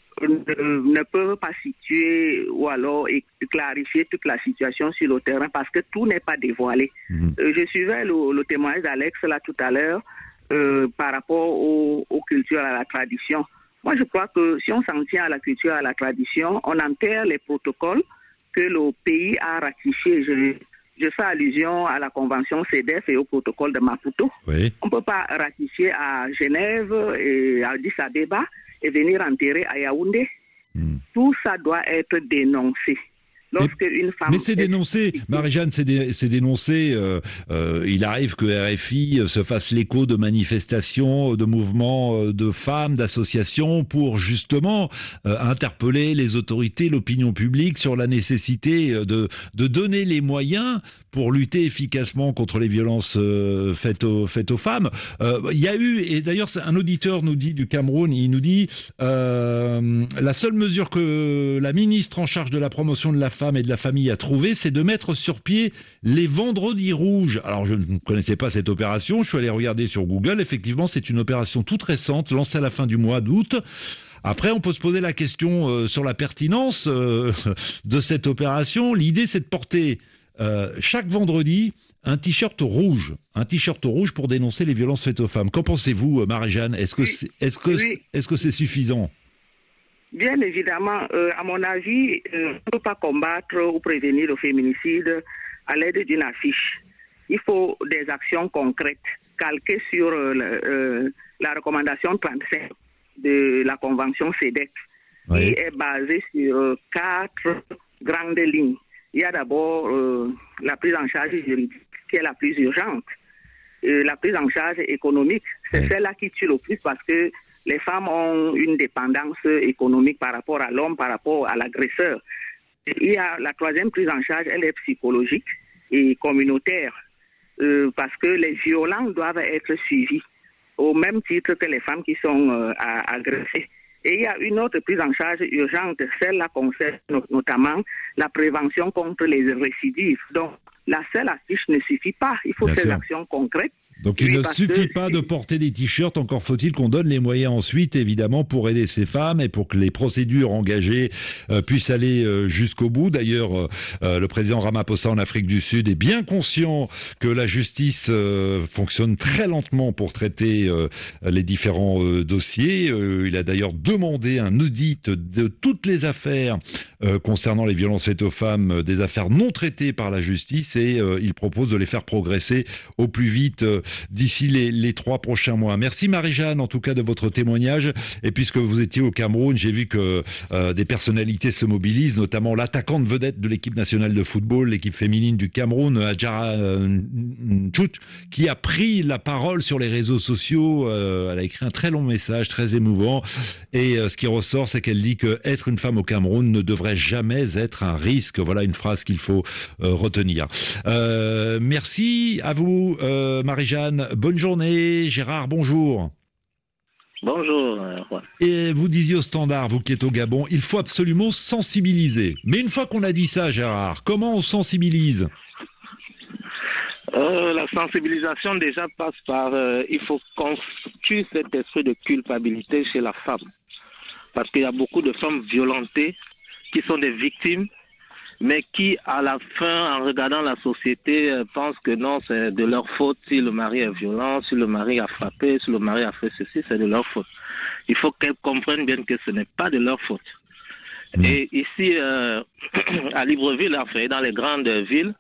ne peuvent pas situer ou alors clarifier toute la situation sur le terrain parce que tout n'est pas dévoilé. Je suivais le témoignage d'Alex là tout à l'heure par rapport aux cultures, à la tradition. Moi, je crois que si on s'en tient à la culture, à la tradition, on enterre les protocoles que le pays a ratifiés. Je fais allusion à la convention CEDEF et au protocole de Maputo. Oui. On ne peut pas ratifier à Genève et à Addis Abeba et venir enterrer à Yaoundé. Tout ça doit être dénoncé. Mais c'est dénoncé, Marie-Jeanne, c'est dénoncé. Il arrive que RFI se fasse l'écho de manifestations, de mouvements de femmes, d'associations pour justement interpeller les autorités, l'opinion publique sur la nécessité de donner les moyens pour lutter efficacement contre les violences faites aux femmes. Il y a eu, et d'ailleurs un auditeur nous dit du Cameroun, il nous dit la seule mesure que la ministre en charge de la promotion de la femme et de la famille a trouvé, c'est de mettre sur pied les vendredis rouges. Alors je ne connaissais pas cette opération, je suis allé regarder sur Google, effectivement c'est une opération toute récente, lancée à la fin du mois d'août. Après, on peut se poser la question sur la pertinence de cette opération. L'idée, c'est de porter chaque vendredi un t-shirt rouge pour dénoncer les violences faites aux femmes. Qu'en pensez-vous, Marie-Jeanne? Est-ce que c'est suffisant? Bien évidemment, à mon avis, on ne peut pas combattre ou prévenir le féminicide à l'aide d'une affiche. Il faut des actions concrètes, calquées sur la recommandation 35 de la convention CEDEF, qui est basée sur 4 grandes lignes. Il y a d'abord la prise en charge juridique, qui est la plus urgente. La prise en charge économique, c'est celle-là qui tue le plus parce que les femmes ont une dépendance économique par rapport à l'homme, par rapport à l'agresseur. Il y a la troisième prise en charge, elle est psychologique et communautaire, parce que les violents doivent être suivis au même titre que les femmes qui sont agressées. Et il y a une autre prise en charge urgente, celle-là concerne notamment la prévention contre les récidives. Donc, la seule affiche ne suffit pas. Il faut ces actions concrètes Donc il ne suffit pas de porter des t-shirts, encore faut-il qu'on donne les moyens ensuite, évidemment, pour aider ces femmes et pour que les procédures engagées puissent aller jusqu'au bout. D'ailleurs, le président Ramaphosa en Afrique du Sud est bien conscient que la justice fonctionne très lentement pour traiter les différents dossiers. Il a d'ailleurs demandé un audit de toutes les affaires concernant les violences faites aux femmes, des affaires non traitées par la justice, et il propose de les faire progresser au plus vite d'ici les 3 prochains mois. Merci Marie-Jeanne, en tout cas, de votre témoignage. Et puisque vous étiez au Cameroun, j'ai vu que des personnalités se mobilisent, notamment l'attaquante vedette de l'équipe nationale de football, l'équipe féminine du Cameroun, Adjara Nchout, qui a pris la parole sur les réseaux sociaux. Elle a écrit un très long message, très émouvant. Et ce qui ressort, c'est qu'elle dit que être une femme au Cameroun ne devrait jamais être un risque. Voilà une phrase qu'il faut retenir. Merci à vous, Marie-Jeanne. Bonne journée. Gérard, bonjour. Bonjour. Et vous disiez au Standard, vous qui êtes au Gabon, il faut absolument sensibiliser. Mais une fois qu'on a dit ça, Gérard, comment on sensibilise ? La sensibilisation déjà passe par, il faut qu'on tue cet esprit de culpabilité chez la femme. Parce qu'il y a beaucoup de femmes violentées qui sont des victimes, mais qui, à la fin, en regardant la société, pensent que non, c'est de leur faute si le mari est violent, si le mari a frappé, si le mari a fait ceci, c'est de leur faute. Il faut qu'elles comprennent bien que ce n'est pas de leur faute. Et ici, à Libreville, enfin, dans les grandes villes,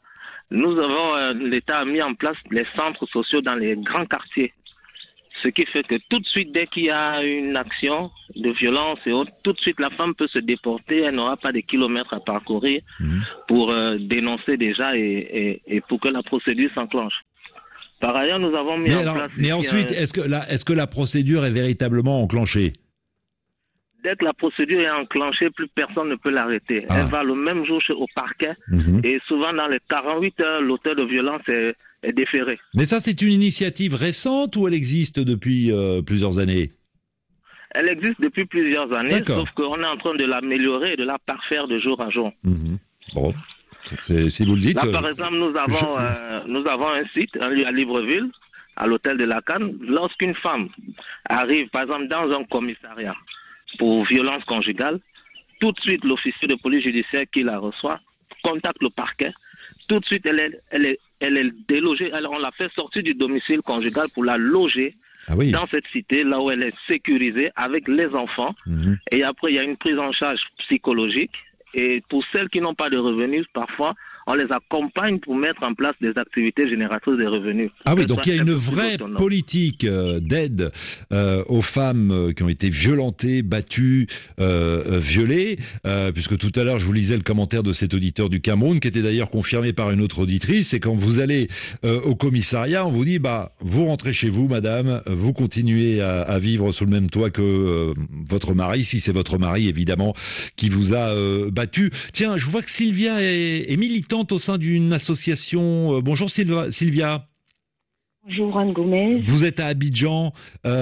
l'État a mis en place les centres sociaux dans les grands quartiers. Ce qui fait que tout de suite, dès qu'il y a une action de violence et autres, tout de suite la femme peut se déporter, elle n'aura pas de kilomètres à parcourir pour dénoncer déjà et pour que la procédure s'enclenche. Par ailleurs, nous avons mis en place... Mais ensuite, est-ce que la procédure est véritablement enclenchée ? Dès que la procédure est enclenchée, plus personne ne peut l'arrêter. Elle va le même jour au parquet et souvent dans les 48 heures, l'auteur de violence est déféré. Mais ça, c'est une initiative récente ou elle existe depuis plusieurs années ? Elle existe depuis plusieurs années, sauf qu'on est en train de l'améliorer et de la parfaire de jour à jour. Bon, si vous le dites... Là, par exemple, nous avons un site, un lieu à Libreville, à l'hôtel de la Canne. Lorsqu'une femme arrive, par exemple, dans un commissariat pour violence conjugale, tout de suite, l'officier de police judiciaire qui la reçoit contacte le parquet. Tout de suite, elle est délogée. On l'a fait sortir du domicile conjugal pour la loger dans cette cité, là où elle est sécurisée avec les enfants. Et après, il y a une prise en charge psychologique. Et pour celles qui n'ont pas de revenus, parfois, on les accompagne pour mettre en place des activités génératrices de revenus. Ah oui, donc il y a une vraie politique d'aide aux femmes qui ont été violentées, battues, violées, puisque tout à l'heure je vous lisais le commentaire de cet auditeur du Cameroun, qui était d'ailleurs confirmé par une autre auditrice, et quand vous allez au commissariat, on vous dit, vous rentrez chez vous, madame, vous continuez à vivre sous le même toit que votre mari, si c'est votre mari, évidemment, qui vous a battu. Tiens, je vois que Sylvia est militante au sein d'une association. Bonjour Sylvia. Bonjour Anne Gomez. Vous êtes à Abidjan.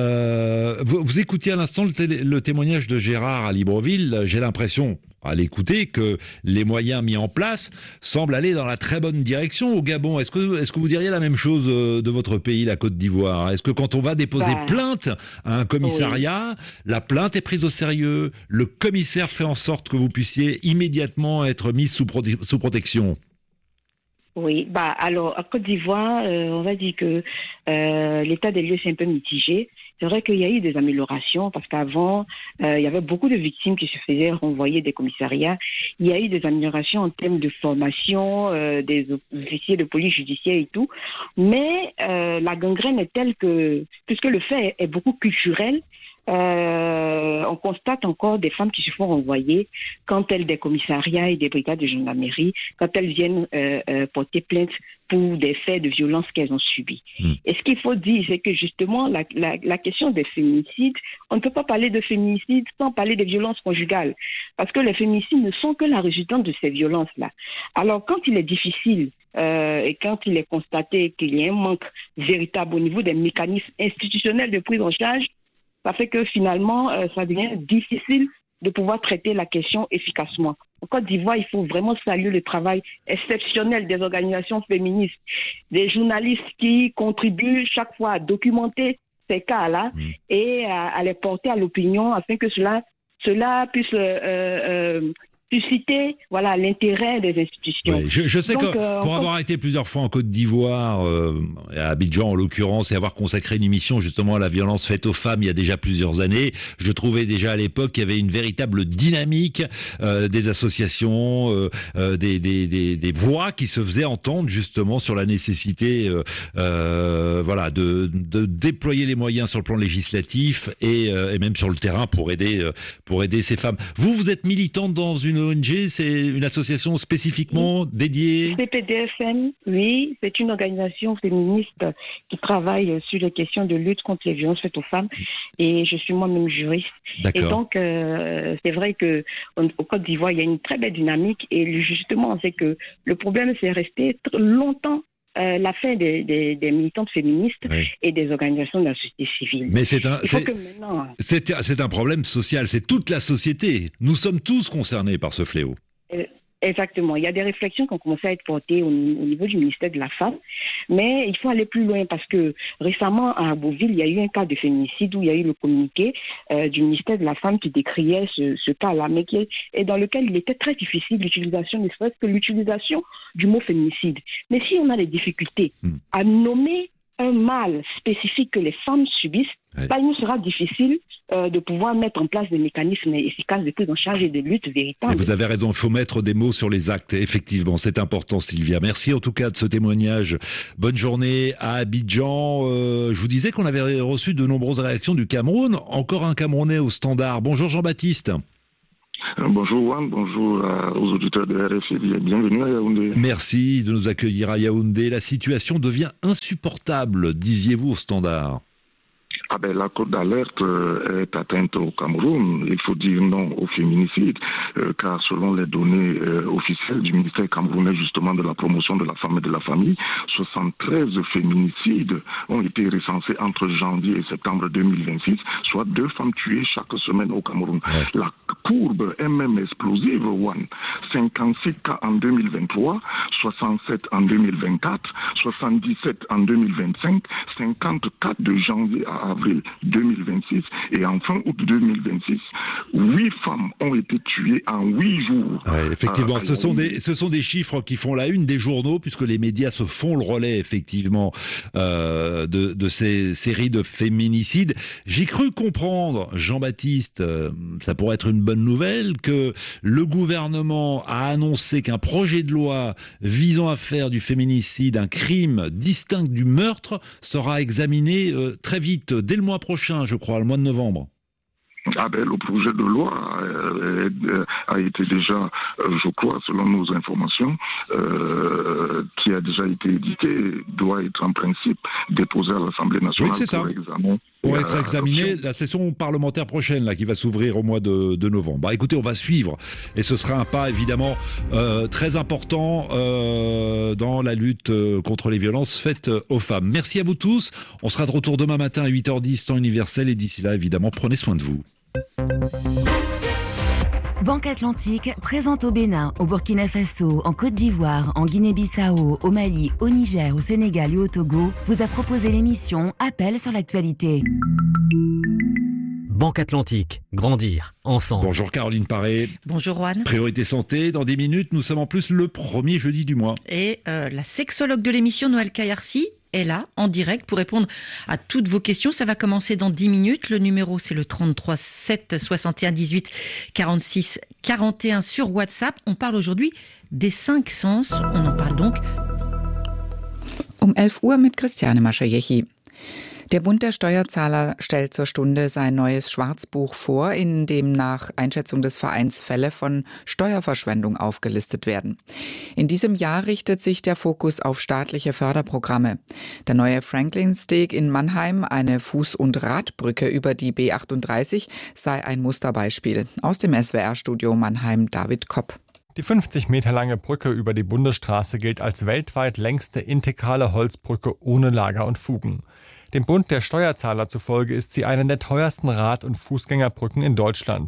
Vous écoutiez à l'instant le témoignage de Gérard à Libreville. J'ai l'impression, à l'écouter, que les moyens mis en place semblent aller dans la très bonne direction au Gabon. Est-ce que vous diriez la même chose de votre pays, la Côte d'Ivoire ? Est-ce que quand on va déposer plainte à un commissariat, la plainte est prise au sérieux, le commissaire fait en sorte que vous puissiez immédiatement être mis sous protection ? Oui, alors à Côte d'Ivoire, on va dire que l'état des lieux c'est un peu mitigé. C'est vrai qu'il y a eu des améliorations parce qu'avant, il y avait beaucoup de victimes qui se faisaient renvoyer des commissariats. Il y a eu des améliorations en termes de formation des officiers de police judiciaire et tout. Mais la gangrène est telle que, puisque le fait est beaucoup culturel, on constate encore des femmes qui se font renvoyer quand elles des commissariats et des brigades de gendarmerie, quand elles viennent porter plainte pour des faits de violence qu'elles ont subis. Et ce qu'il faut dire, c'est que justement, la question des féminicides, on ne peut pas parler de féminicide sans parler des violences conjugales, parce que les féminicides ne sont que la résultante de ces violences-là. Alors, quand il est difficile et quand il est constaté qu'il y a un manque véritable au niveau des mécanismes institutionnels de prise en charge, ça fait que finalement, ça devient difficile de pouvoir traiter la question efficacement. En Côte d'Ivoire, il faut vraiment saluer le travail exceptionnel des organisations féministes, des journalistes qui contribuent chaque fois à documenter ces cas-là et à les porter à l'opinion afin que cela puisse susciter l'intérêt des institutions. Oui, je sais que pour avoir été plusieurs fois en Côte d'Ivoire, à Abidjan en l'occurrence, et avoir consacré une émission justement à la violence faite aux femmes il y a déjà plusieurs années, je trouvais déjà à l'époque qu'il y avait une véritable dynamique des associations, des voix qui se faisaient entendre justement sur la nécessité de déployer les moyens sur le plan législatif et même sur le terrain pour aider ces femmes. Vous êtes militante dans une ONG, c'est une association spécifiquement dédiée? CPDFM, oui, c'est une organisation féministe qui travaille sur les questions de lutte contre les violences faites aux femmes et je suis moi-même juriste. D'accord. Et donc, c'est vrai qu'au Côte d'Ivoire, il y a une très belle dynamique et justement, c'est que le problème, c'est resté longtemps l'affaire des militantes féministes et des organisations de la société civile. Mais c'est un problème social, c'est toute la société. Nous sommes tous concernés par ce fléau. Exactement. Il y a des réflexions qui ont commencé à être portées au niveau du ministère de la Femme, mais il faut aller plus loin parce que récemment à Beauville, il y a eu un cas de féminicide où il y a eu le communiqué du ministère de la Femme qui décriait ce cas-là, mais et dans lequel il était très difficile l'utilisation, ne serait-ce que l'utilisation du mot féminicide. Mais si on a des difficultés à nommer un mal spécifique que les femmes subissent, il nous sera difficile de pouvoir mettre en place des mécanismes efficaces de prise en charge et de lutte véritable. Et vous avez raison, il faut mettre des mots sur les actes. Effectivement, c'est important, Sylvia. Merci en tout cas de ce témoignage. Bonne journée à Abidjan. Je vous disais qu'on avait reçu de nombreuses réactions du Cameroun. Encore un Camerounais au standard. Bonjour Jean-Baptiste. Bonjour Juan, bonjour aux auditeurs de RFI, bienvenue à Yaoundé. Merci de nous accueillir à Yaoundé. La situation devient insupportable, disiez-vous au standard. La cote d'alerte est atteinte au Cameroun. Il faut dire non au féminicide, car selon les données officielles du ministère camerounais justement de la promotion de la femme et de la famille, 73 féminicides ont été recensés entre janvier et septembre 2026, soit 2 femmes tuées chaque semaine au Cameroun. La courbe est même explosive, One. 56 cas en 2023, 67 en 2024, 77 en 2025, 54 de janvier à avril 2026 et en fin août 2026, 8 femmes ont été tuées en 8 jours. Effectivement, ce sont des chiffres qui font la une des journaux puisque les médias se font le relais effectivement de ces séries de féminicides. J'ai cru comprendre, Jean-Baptiste, ça pourrait être une bonne nouvelle, que le gouvernement a annoncé qu'un projet de loi visant à faire du féminicide un crime distinct du meurtre sera examiné très vite, dès le mois prochain, je crois, le mois de novembre. Le projet de loi a été déjà, je crois, selon nos informations, qui a déjà été édité, doit être en principe déposé à l'Assemblée nationale pour examen. Pour être examiné, la session parlementaire prochaine, là, qui va s'ouvrir au mois de novembre. Écoutez, on va suivre. Et ce sera un pas, évidemment, très important dans la lutte contre les violences faites aux femmes. Merci à vous tous. On sera de retour demain matin à 8h10, temps universel. Et d'ici là, évidemment, prenez soin de vous. Banque Atlantique présente au Bénin, au Burkina Faso, en Côte d'Ivoire, en Guinée-Bissau, au Mali, au Niger, au Sénégal et au Togo vous a proposé l'émission Appel sur l'actualité. Banque Atlantique, grandir ensemble. Bonjour Caroline Paré. Bonjour Juan. Priorité santé, dans 10 minutes, nous sommes en plus le premier jeudi du mois. Et la sexologue de l'émission, Noël Kayarsi, est là, en direct, pour répondre à toutes vos questions. Ça va commencer dans 10 minutes. Le numéro, c'est le 33 7 61 18 46 41 sur WhatsApp. On parle aujourd'hui des 5 sens. On en parle donc. 11 Uhr mit Christiane Maschajechi. Der Bund der Steuerzahler stellt zur Stunde sein neues Schwarzbuch vor, in dem nach Einschätzung des Vereins Fälle von Steuerverschwendung aufgelistet werden. In diesem Jahr richtet sich der Fokus auf staatliche Förderprogramme. Der neue Franklin-Steg in Mannheim, eine Fuß- und Radbrücke über die B38, sei ein Musterbeispiel. Aus dem SWR-Studio Mannheim David Kopp. Die 50 Meter lange Brücke über die Bundesstraße gilt als weltweit längste integrale Holzbrücke ohne Lager und Fugen. Dem Bund der Steuerzahler zufolge ist sie eine der teuersten Rad- und Fußgängerbrücken in Deutschland.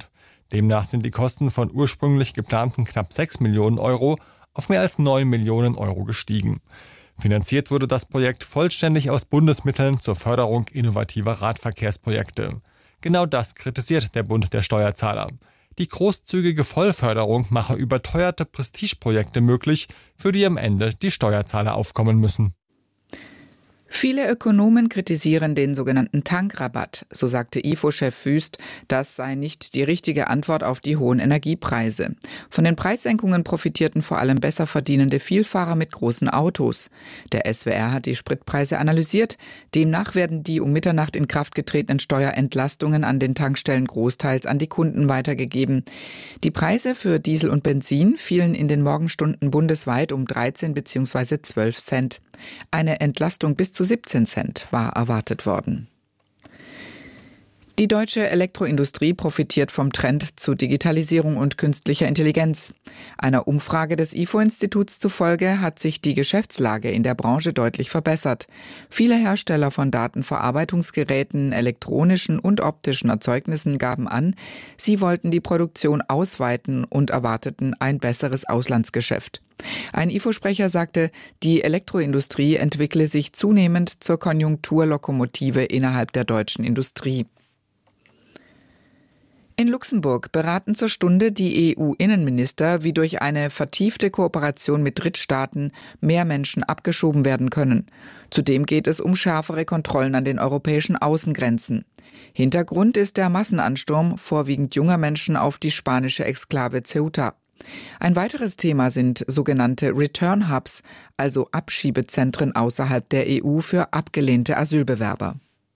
Demnach sind die Kosten von ursprünglich geplanten knapp 6 Millionen Euro auf mehr als 9 Millionen Euro gestiegen. Finanziert wurde das Projekt vollständig aus Bundesmitteln zur Förderung innovativer Radverkehrsprojekte. Genau das kritisiert der Bund der Steuerzahler. Die großzügige Vollförderung mache überteuerte Prestigeprojekte möglich, für die am Ende die Steuerzahler aufkommen müssen. Viele Ökonomen kritisieren den sogenannten Tankrabatt. So sagte IFO-Chef Wüst, das sei nicht die richtige Antwort auf die hohen Energiepreise. Von den Preissenkungen profitierten vor allem besser verdienende Vielfahrer mit großen Autos. Der SWR hat die Spritpreise analysiert. Demnach werden die um Mitternacht in Kraft getretenen Steuerentlastungen an den Tankstellen großteils an die Kunden weitergegeben. Die Preise für Diesel und Benzin fielen in den Morgenstunden bundesweit um 13 bzw. 12 Cent. Eine Entlastung bis zu 17 Cent war erwartet worden. Die deutsche Elektroindustrie profitiert vom Trend zu Digitalisierung und künstlicher Intelligenz. Einer Umfrage des IFO-Instituts zufolge hat sich die Geschäftslage in der Branche deutlich verbessert. Viele Hersteller von Datenverarbeitungsgeräten, elektronischen und optischen Erzeugnissen gaben an, sie wollten die Produktion ausweiten und erwarteten ein besseres Auslandsgeschäft. Ein IFO-Sprecher sagte, die Elektroindustrie entwickle sich zunehmend zur Konjunkturlokomotive innerhalb der deutschen Industrie. In Luxemburg beraten zur Stunde die EU-Innenminister, wie durch eine vertiefte Kooperation mit Drittstaaten mehr Menschen abgeschoben werden können. Zudem geht es um schärfere Kontrollen an den europäischen Außengrenzen. Hintergrund ist der Massenansturm vorwiegend junger Menschen auf die spanische Exklave Ceuta. Ein weiteres Thema sind sogenannte Return Hubs, also Abschiebezentren außerhalb der EU für abgelehnte Asylbewerber.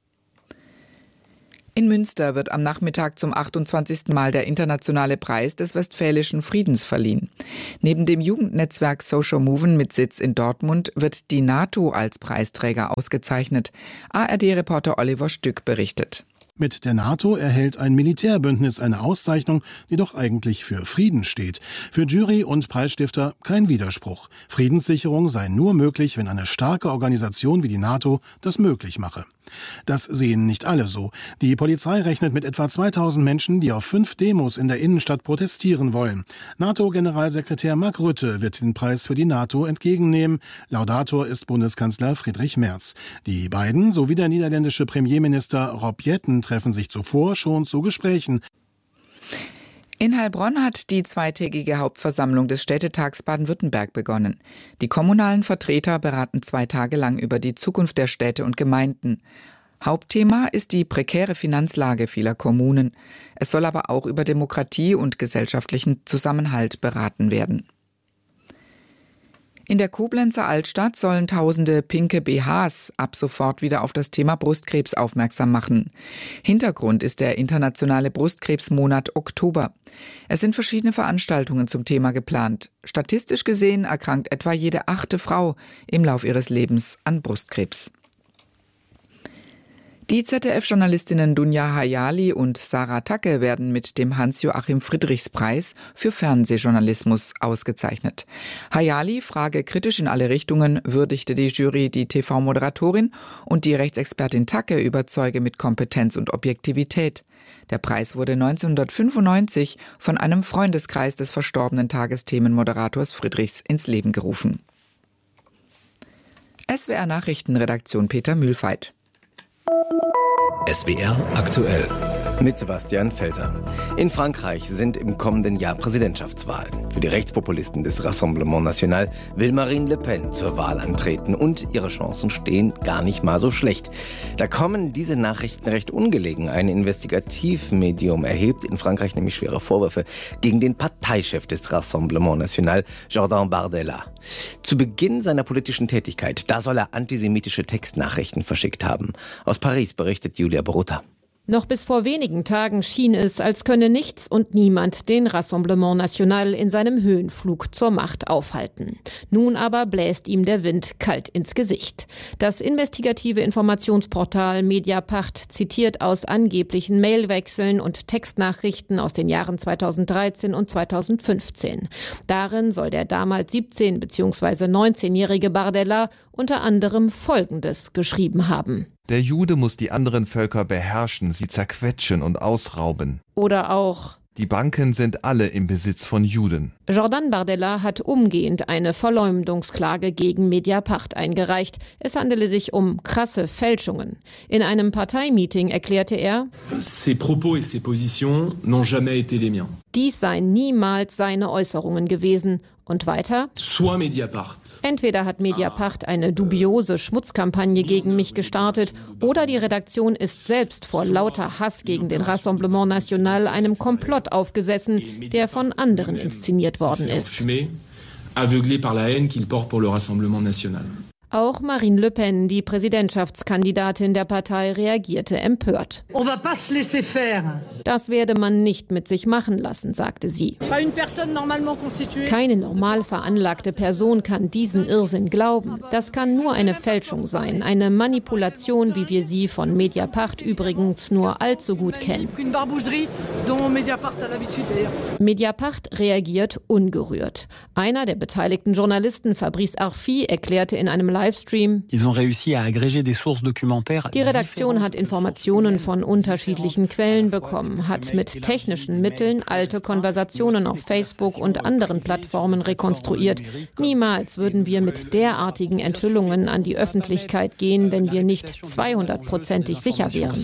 In Münster wird am Nachmittag zum 28. Mal der internationale Preis des Westfälischen Friedens verliehen. Neben dem Jugendnetzwerk Social Moven mit Sitz in Dortmund wird die NATO als Preisträger ausgezeichnet. ARD-Reporter Oliver Stück berichtet. Mit der NATO erhält ein Militärbündnis eine Auszeichnung, die doch eigentlich für Frieden steht. Für Jury und Preisstifter kein Widerspruch. Friedenssicherung sei nur möglich, wenn eine starke Organisation wie die NATO das möglich mache. Das sehen nicht alle so. Die Polizei rechnet mit etwa 2000 Menschen, die auf 5 Demos in der Innenstadt protestieren wollen. NATO-Generalsekretär Mark Rutte wird den Preis für die NATO entgegennehmen. Laudator ist Bundeskanzler Friedrich Merz. Die beiden sowie der niederländische Premierminister Rob Jetten treffen sich zuvor schon zu Gesprächen. In Heilbronn hat die zweitägige Hauptversammlung des Städtetags Baden-Württemberg begonnen. Die kommunalen Vertreter beraten 2 Tage lang über die Zukunft der Städte und Gemeinden. Hauptthema ist die prekäre Finanzlage vieler Kommunen. Es soll aber auch über Demokratie und gesellschaftlichen Zusammenhalt beraten werden. In der Koblenzer Altstadt sollen tausende pinke BHs ab sofort wieder auf das Thema Brustkrebs aufmerksam machen. Hintergrund ist der internationale Brustkrebsmonat Oktober. Es sind verschiedene Veranstaltungen zum Thema geplant. Statistisch gesehen erkrankt etwa jede 8. Frau im Lauf ihres Lebens an Brustkrebs. Die ZDF-Journalistinnen Dunja Hayali und Sarah Tacke werden mit dem Hans-Joachim-Friedrichs-Preis für Fernsehjournalismus ausgezeichnet. Hayali, Frage kritisch in alle Richtungen, würdigte die Jury die TV-Moderatorin und die Rechtsexpertin Tacke überzeuge mit Kompetenz und Objektivität. Der Preis wurde 1995 von einem Freundeskreis des verstorbenen Tagesthemenmoderators Friedrichs ins Leben gerufen. SWR-Nachrichtenredaktion Peter Mühlfeit. SWR aktuell. Mit Sebastian Felter. In Frankreich sind im kommenden Jahr Präsidentschaftswahlen. Für die Rechtspopulisten des Rassemblement National will Marine Le Pen zur Wahl antreten und ihre Chancen stehen gar nicht mal so schlecht. Da kommen diese Nachrichten recht ungelegen. Ein Investigativmedium erhebt in Frankreich nämlich schwere Vorwürfe gegen den Parteichef des Rassemblement National, Jordan Bardella. Zu Beginn seiner politischen Tätigkeit, da soll er antisemitische Textnachrichten verschickt haben. Aus Paris berichtet Julia Borutta. Noch bis vor wenigen Tagen schien es, als könne nichts und niemand den Rassemblement National in seinem Höhenflug zur Macht aufhalten. Nun aber bläst ihm der Wind kalt ins Gesicht. Das investigative Informationsportal Mediapart zitiert aus angeblichen Mailwechseln und Textnachrichten aus den Jahren 2013 und 2015. Darin soll der damals 17- bzw. 19-jährige Bardella unter anderem Folgendes geschrieben haben. Der Jude muss die anderen Völker beherrschen, sie zerquetschen und ausrauben. Oder auch: Die Banken sind alle im Besitz von Juden. Jordan Bardella hat umgehend eine Verleumdungsklage gegen Mediapart eingereicht. Es handele sich um krasse Fälschungen. In einem Parteimeeting erklärte er, Ces propos et ces positions n'ont jamais été les miens. Dies seien niemals seine Äußerungen gewesen. Und weiter? Soit Mediapart. Entweder hat Mediapart eine dubiose Schmutzkampagne gegen mich gestartet oder die Redaktion ist selbst vor lauter Hass gegen den Rassemblement National einem Komplott aufgesessen, der von anderen inszeniert worden ist. Aveuglé par la haine qu'il porte pour le Rassemblement National. Auch Marine Le Pen, die Präsidentschaftskandidatin der Partei, reagierte empört. Das werde man nicht mit sich machen lassen, sagte sie. Keine normal veranlagte Person kann diesen Irrsinn glauben. Das kann nur eine Fälschung sein, eine Manipulation, wie wir sie von Mediapart übrigens nur allzu gut kennen. Mediapart reagiert ungerührt. Einer der beteiligten Journalisten, Fabrice Arfi, erklärte in einem Livestream, die Redaktion hat Informationen von unterschiedlichen Quellen bekommen, hat mit technischen Mitteln alte Konversationen auf Facebook und anderen Plattformen rekonstruiert. Niemals würden wir mit derartigen Enthüllungen an die Öffentlichkeit gehen, wenn wir nicht 200%ig sicher wären.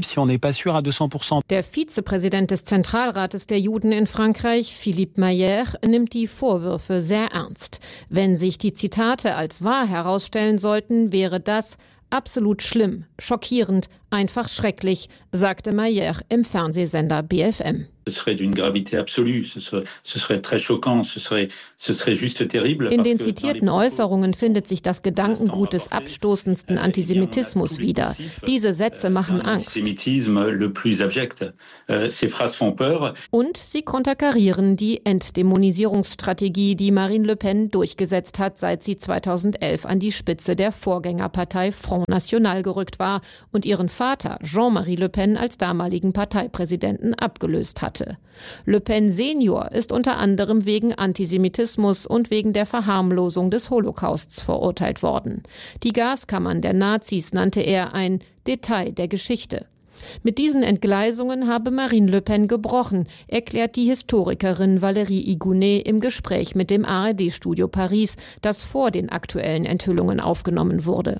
Der Vizepräsident des Zentralrates der Juden in Frankreich, Philippe Mayer, nimmt die Vorwürfe sehr ernst. Wenn sich die Zitate als wahr herausstellen sollten, wäre das absolut schlimm, schockierend, einfach schrecklich, sagte Mayer im Fernsehsender BFM. In den zitierten Äußerungen findet sich das Gedankengut des abstoßendsten Antisemitismus wieder. Diese Sätze machen Angst. Und sie konterkarieren die Entdämonisierungsstrategie, die Marine Le Pen durchgesetzt hat, seit sie 2011 an die Spitze der Vorgängerpartei Front National gerückt war und ihren Vater Jean-Marie Le Pen als damaligen Parteipräsidenten abgelöst hatte. Le Pen Senior ist unter anderem wegen Antisemitismus und wegen der Verharmlosung des Holocausts verurteilt worden. Die Gaskammern der Nazis nannte er ein Detail der Geschichte. Mit diesen Entgleisungen habe Marine Le Pen gebrochen, erklärt die Historikerin Valérie Igounet im Gespräch mit dem ARD-Studio Paris, das vor den aktuellen Enthüllungen aufgenommen wurde.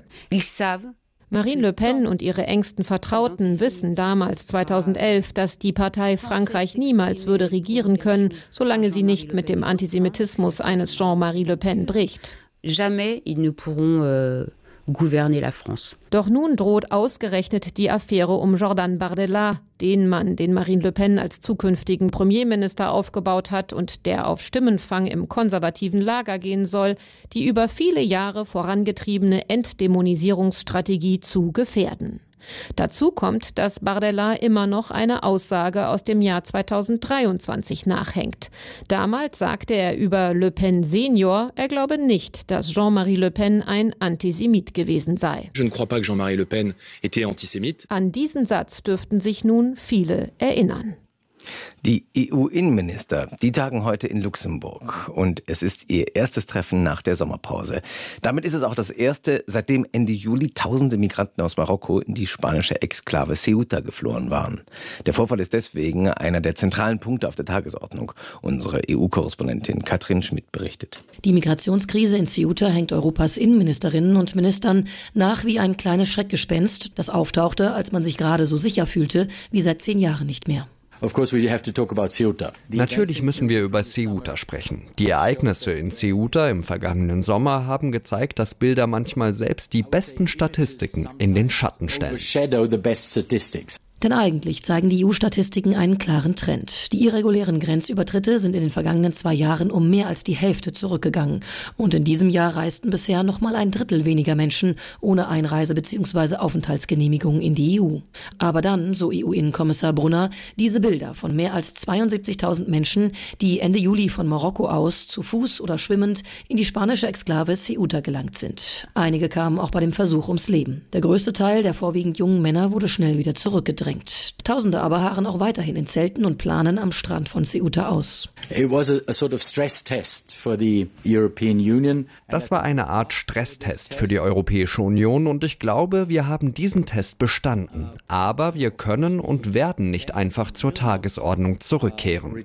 Marine Le Pen und ihre engsten Vertrauten wissen damals 2011, dass die Partei Frankreich niemals würde regieren können, solange sie nicht mit dem Antisemitismus eines Jean-Marie Le Pen bricht. Jamais ils ne pourront gouverner la France. Doch nun droht ausgerechnet die Affäre um Jordan Bardella, den Mann, den Marine Le Pen als zukünftigen Premierminister aufgebaut hat und der auf Stimmenfang im konservativen Lager gehen soll, die über viele Jahre vorangetriebene Entdämonisierungsstrategie zu gefährden. Dazu kommt, dass Bardella immer noch eine Aussage aus dem Jahr 2023 nachhängt. Damals sagte er über Le Pen Senior, er glaube nicht, dass Jean-Marie Le Pen ein Antisemit gewesen sei. Je ne crois pas que Jean-Marie Le Pen était antisémite. An diesen Satz dürften sich nun viele erinnern. Die EU-Innenminister, die tagen heute in Luxemburg und es ist ihr erstes Treffen nach der Sommerpause. Damit ist es auch das erste, seitdem Ende Juli tausende Migranten aus Marokko in die spanische Exklave Ceuta geflohen waren. Der Vorfall ist deswegen einer der zentralen Punkte auf der Tagesordnung. Unsere EU-Korrespondentin Katrin Schmidt berichtet. Die Migrationskrise in Ceuta hängt Europas Innenministerinnen und Ministern nach wie ein kleines Schreckgespenst, das auftauchte, als man sich gerade so sicher fühlte wie seit 10 Jahren nicht mehr. Natürlich müssen wir über Ceuta sprechen. Die Ereignisse in Ceuta im vergangenen Sommer haben gezeigt, dass Bilder manchmal selbst die besten Statistiken in den Schatten stellen. Denn eigentlich zeigen die EU-Statistiken einen klaren Trend. Die irregulären Grenzübertritte sind in den vergangenen 2 Jahren um mehr als die Hälfte zurückgegangen. Und in diesem Jahr reisten bisher noch mal 1/3 weniger Menschen ohne Einreise- bzw. Aufenthaltsgenehmigung in die EU. Aber dann, so EU-Innenkommissar Brunner, diese Bilder von mehr als 72.000 Menschen, die Ende Juli von Marokko aus zu Fuß oder schwimmend in die spanische Exklave Ceuta gelangt sind. Einige kamen auch bei dem Versuch ums Leben. Der größte Teil der vorwiegend jungen Männer wurde schnell wieder zurückgedrängt. gedrängt. Tausende aber harren auch weiterhin in Zelten und planen am Strand von Ceuta aus. Das war eine Art Stresstest für die Europäische Union und ich glaube, wir haben diesen Test bestanden. Aber wir können und werden nicht einfach zur Tagesordnung zurückkehren.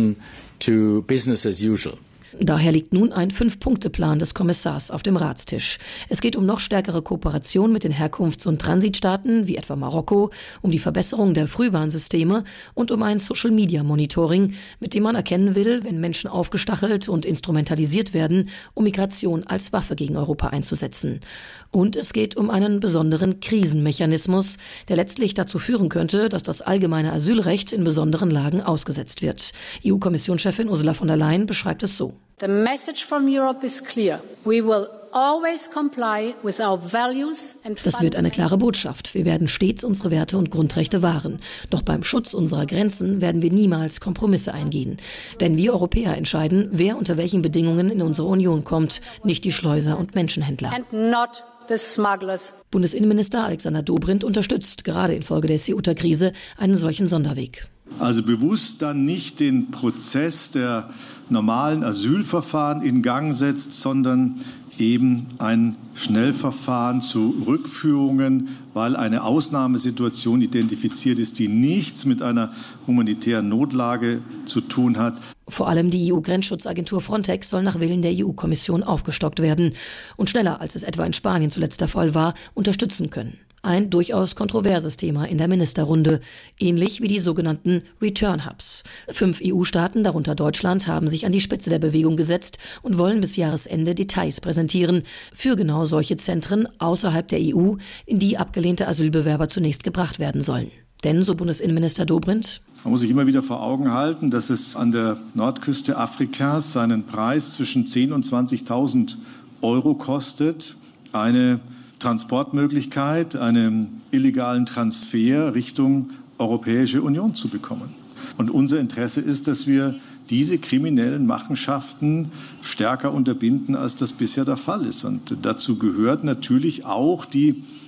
Daher liegt nun ein 5-Punkte-Plan des Kommissars auf dem Ratstisch. Es geht um noch stärkere Kooperation mit den Herkunfts- und Transitstaaten, wie etwa Marokko, um die Verbesserung der Frühwarnsysteme und um ein Social-Media-Monitoring, mit dem man erkennen will, wenn Menschen aufgestachelt und instrumentalisiert werden, um Migration als Waffe gegen Europa einzusetzen. Und es geht um einen besonderen Krisenmechanismus, der letztlich dazu führen könnte, dass das allgemeine Asylrecht in besonderen Lagen ausgesetzt wird. EU-Kommissionschefin Ursula von der Leyen beschreibt es so. The message from Europe is clear. We will always comply with our values and Das wird eine klare Botschaft. Wir werden stets unsere Werte und Grundrechte wahren. Doch beim Schutz unserer Grenzen werden wir niemals Kompromisse eingehen. Denn wir Europäer entscheiden, wer unter welchen Bedingungen in unsere Union kommt, nicht die Schleuser und Menschenhändler. and not the smugglers. Bundesinnenminister Alexander Dobrindt unterstützt gerade infolge der Ceuta-Krise einen solchen Sonderweg. Also bewusst dann nicht den Prozess der normalen Asylverfahren in Gang setzt, sondern eben ein Schnellverfahren zu Rückführungen, weil eine Ausnahmesituation identifiziert ist, die nichts mit einer humanitären Notlage zu tun hat. Vor allem die EU-Grenzschutzagentur Frontex soll nach Willen der EU-Kommission aufgestockt werden und schneller, als es etwa in Spanien zuletzt der Fall war, unterstützen können. Ein durchaus kontroverses Thema in der Ministerrunde, ähnlich wie die sogenannten Return Hubs. 5 EU-Staaten, darunter Deutschland, haben sich an die Spitze der Bewegung gesetzt und wollen bis Jahresende Details präsentieren für genau solche Zentren außerhalb der EU, in die abgelehnte Asylbewerber zunächst gebracht werden sollen. Denn, so Bundesinnenminister Dobrindt, man muss sich immer wieder vor Augen halten, dass es an der Nordküste Afrikas seinen Preis zwischen 10.000 und 20.000 Euro kostet, eine Transportmöglichkeit, einen illegalen Transfer Richtung Europäische Union zu bekommen. Und unser Interesse ist, dass wir diese kriminellen Machenschaften stärker unterbinden, als das bisher der Fall ist. Und dazu gehört natürlich auch die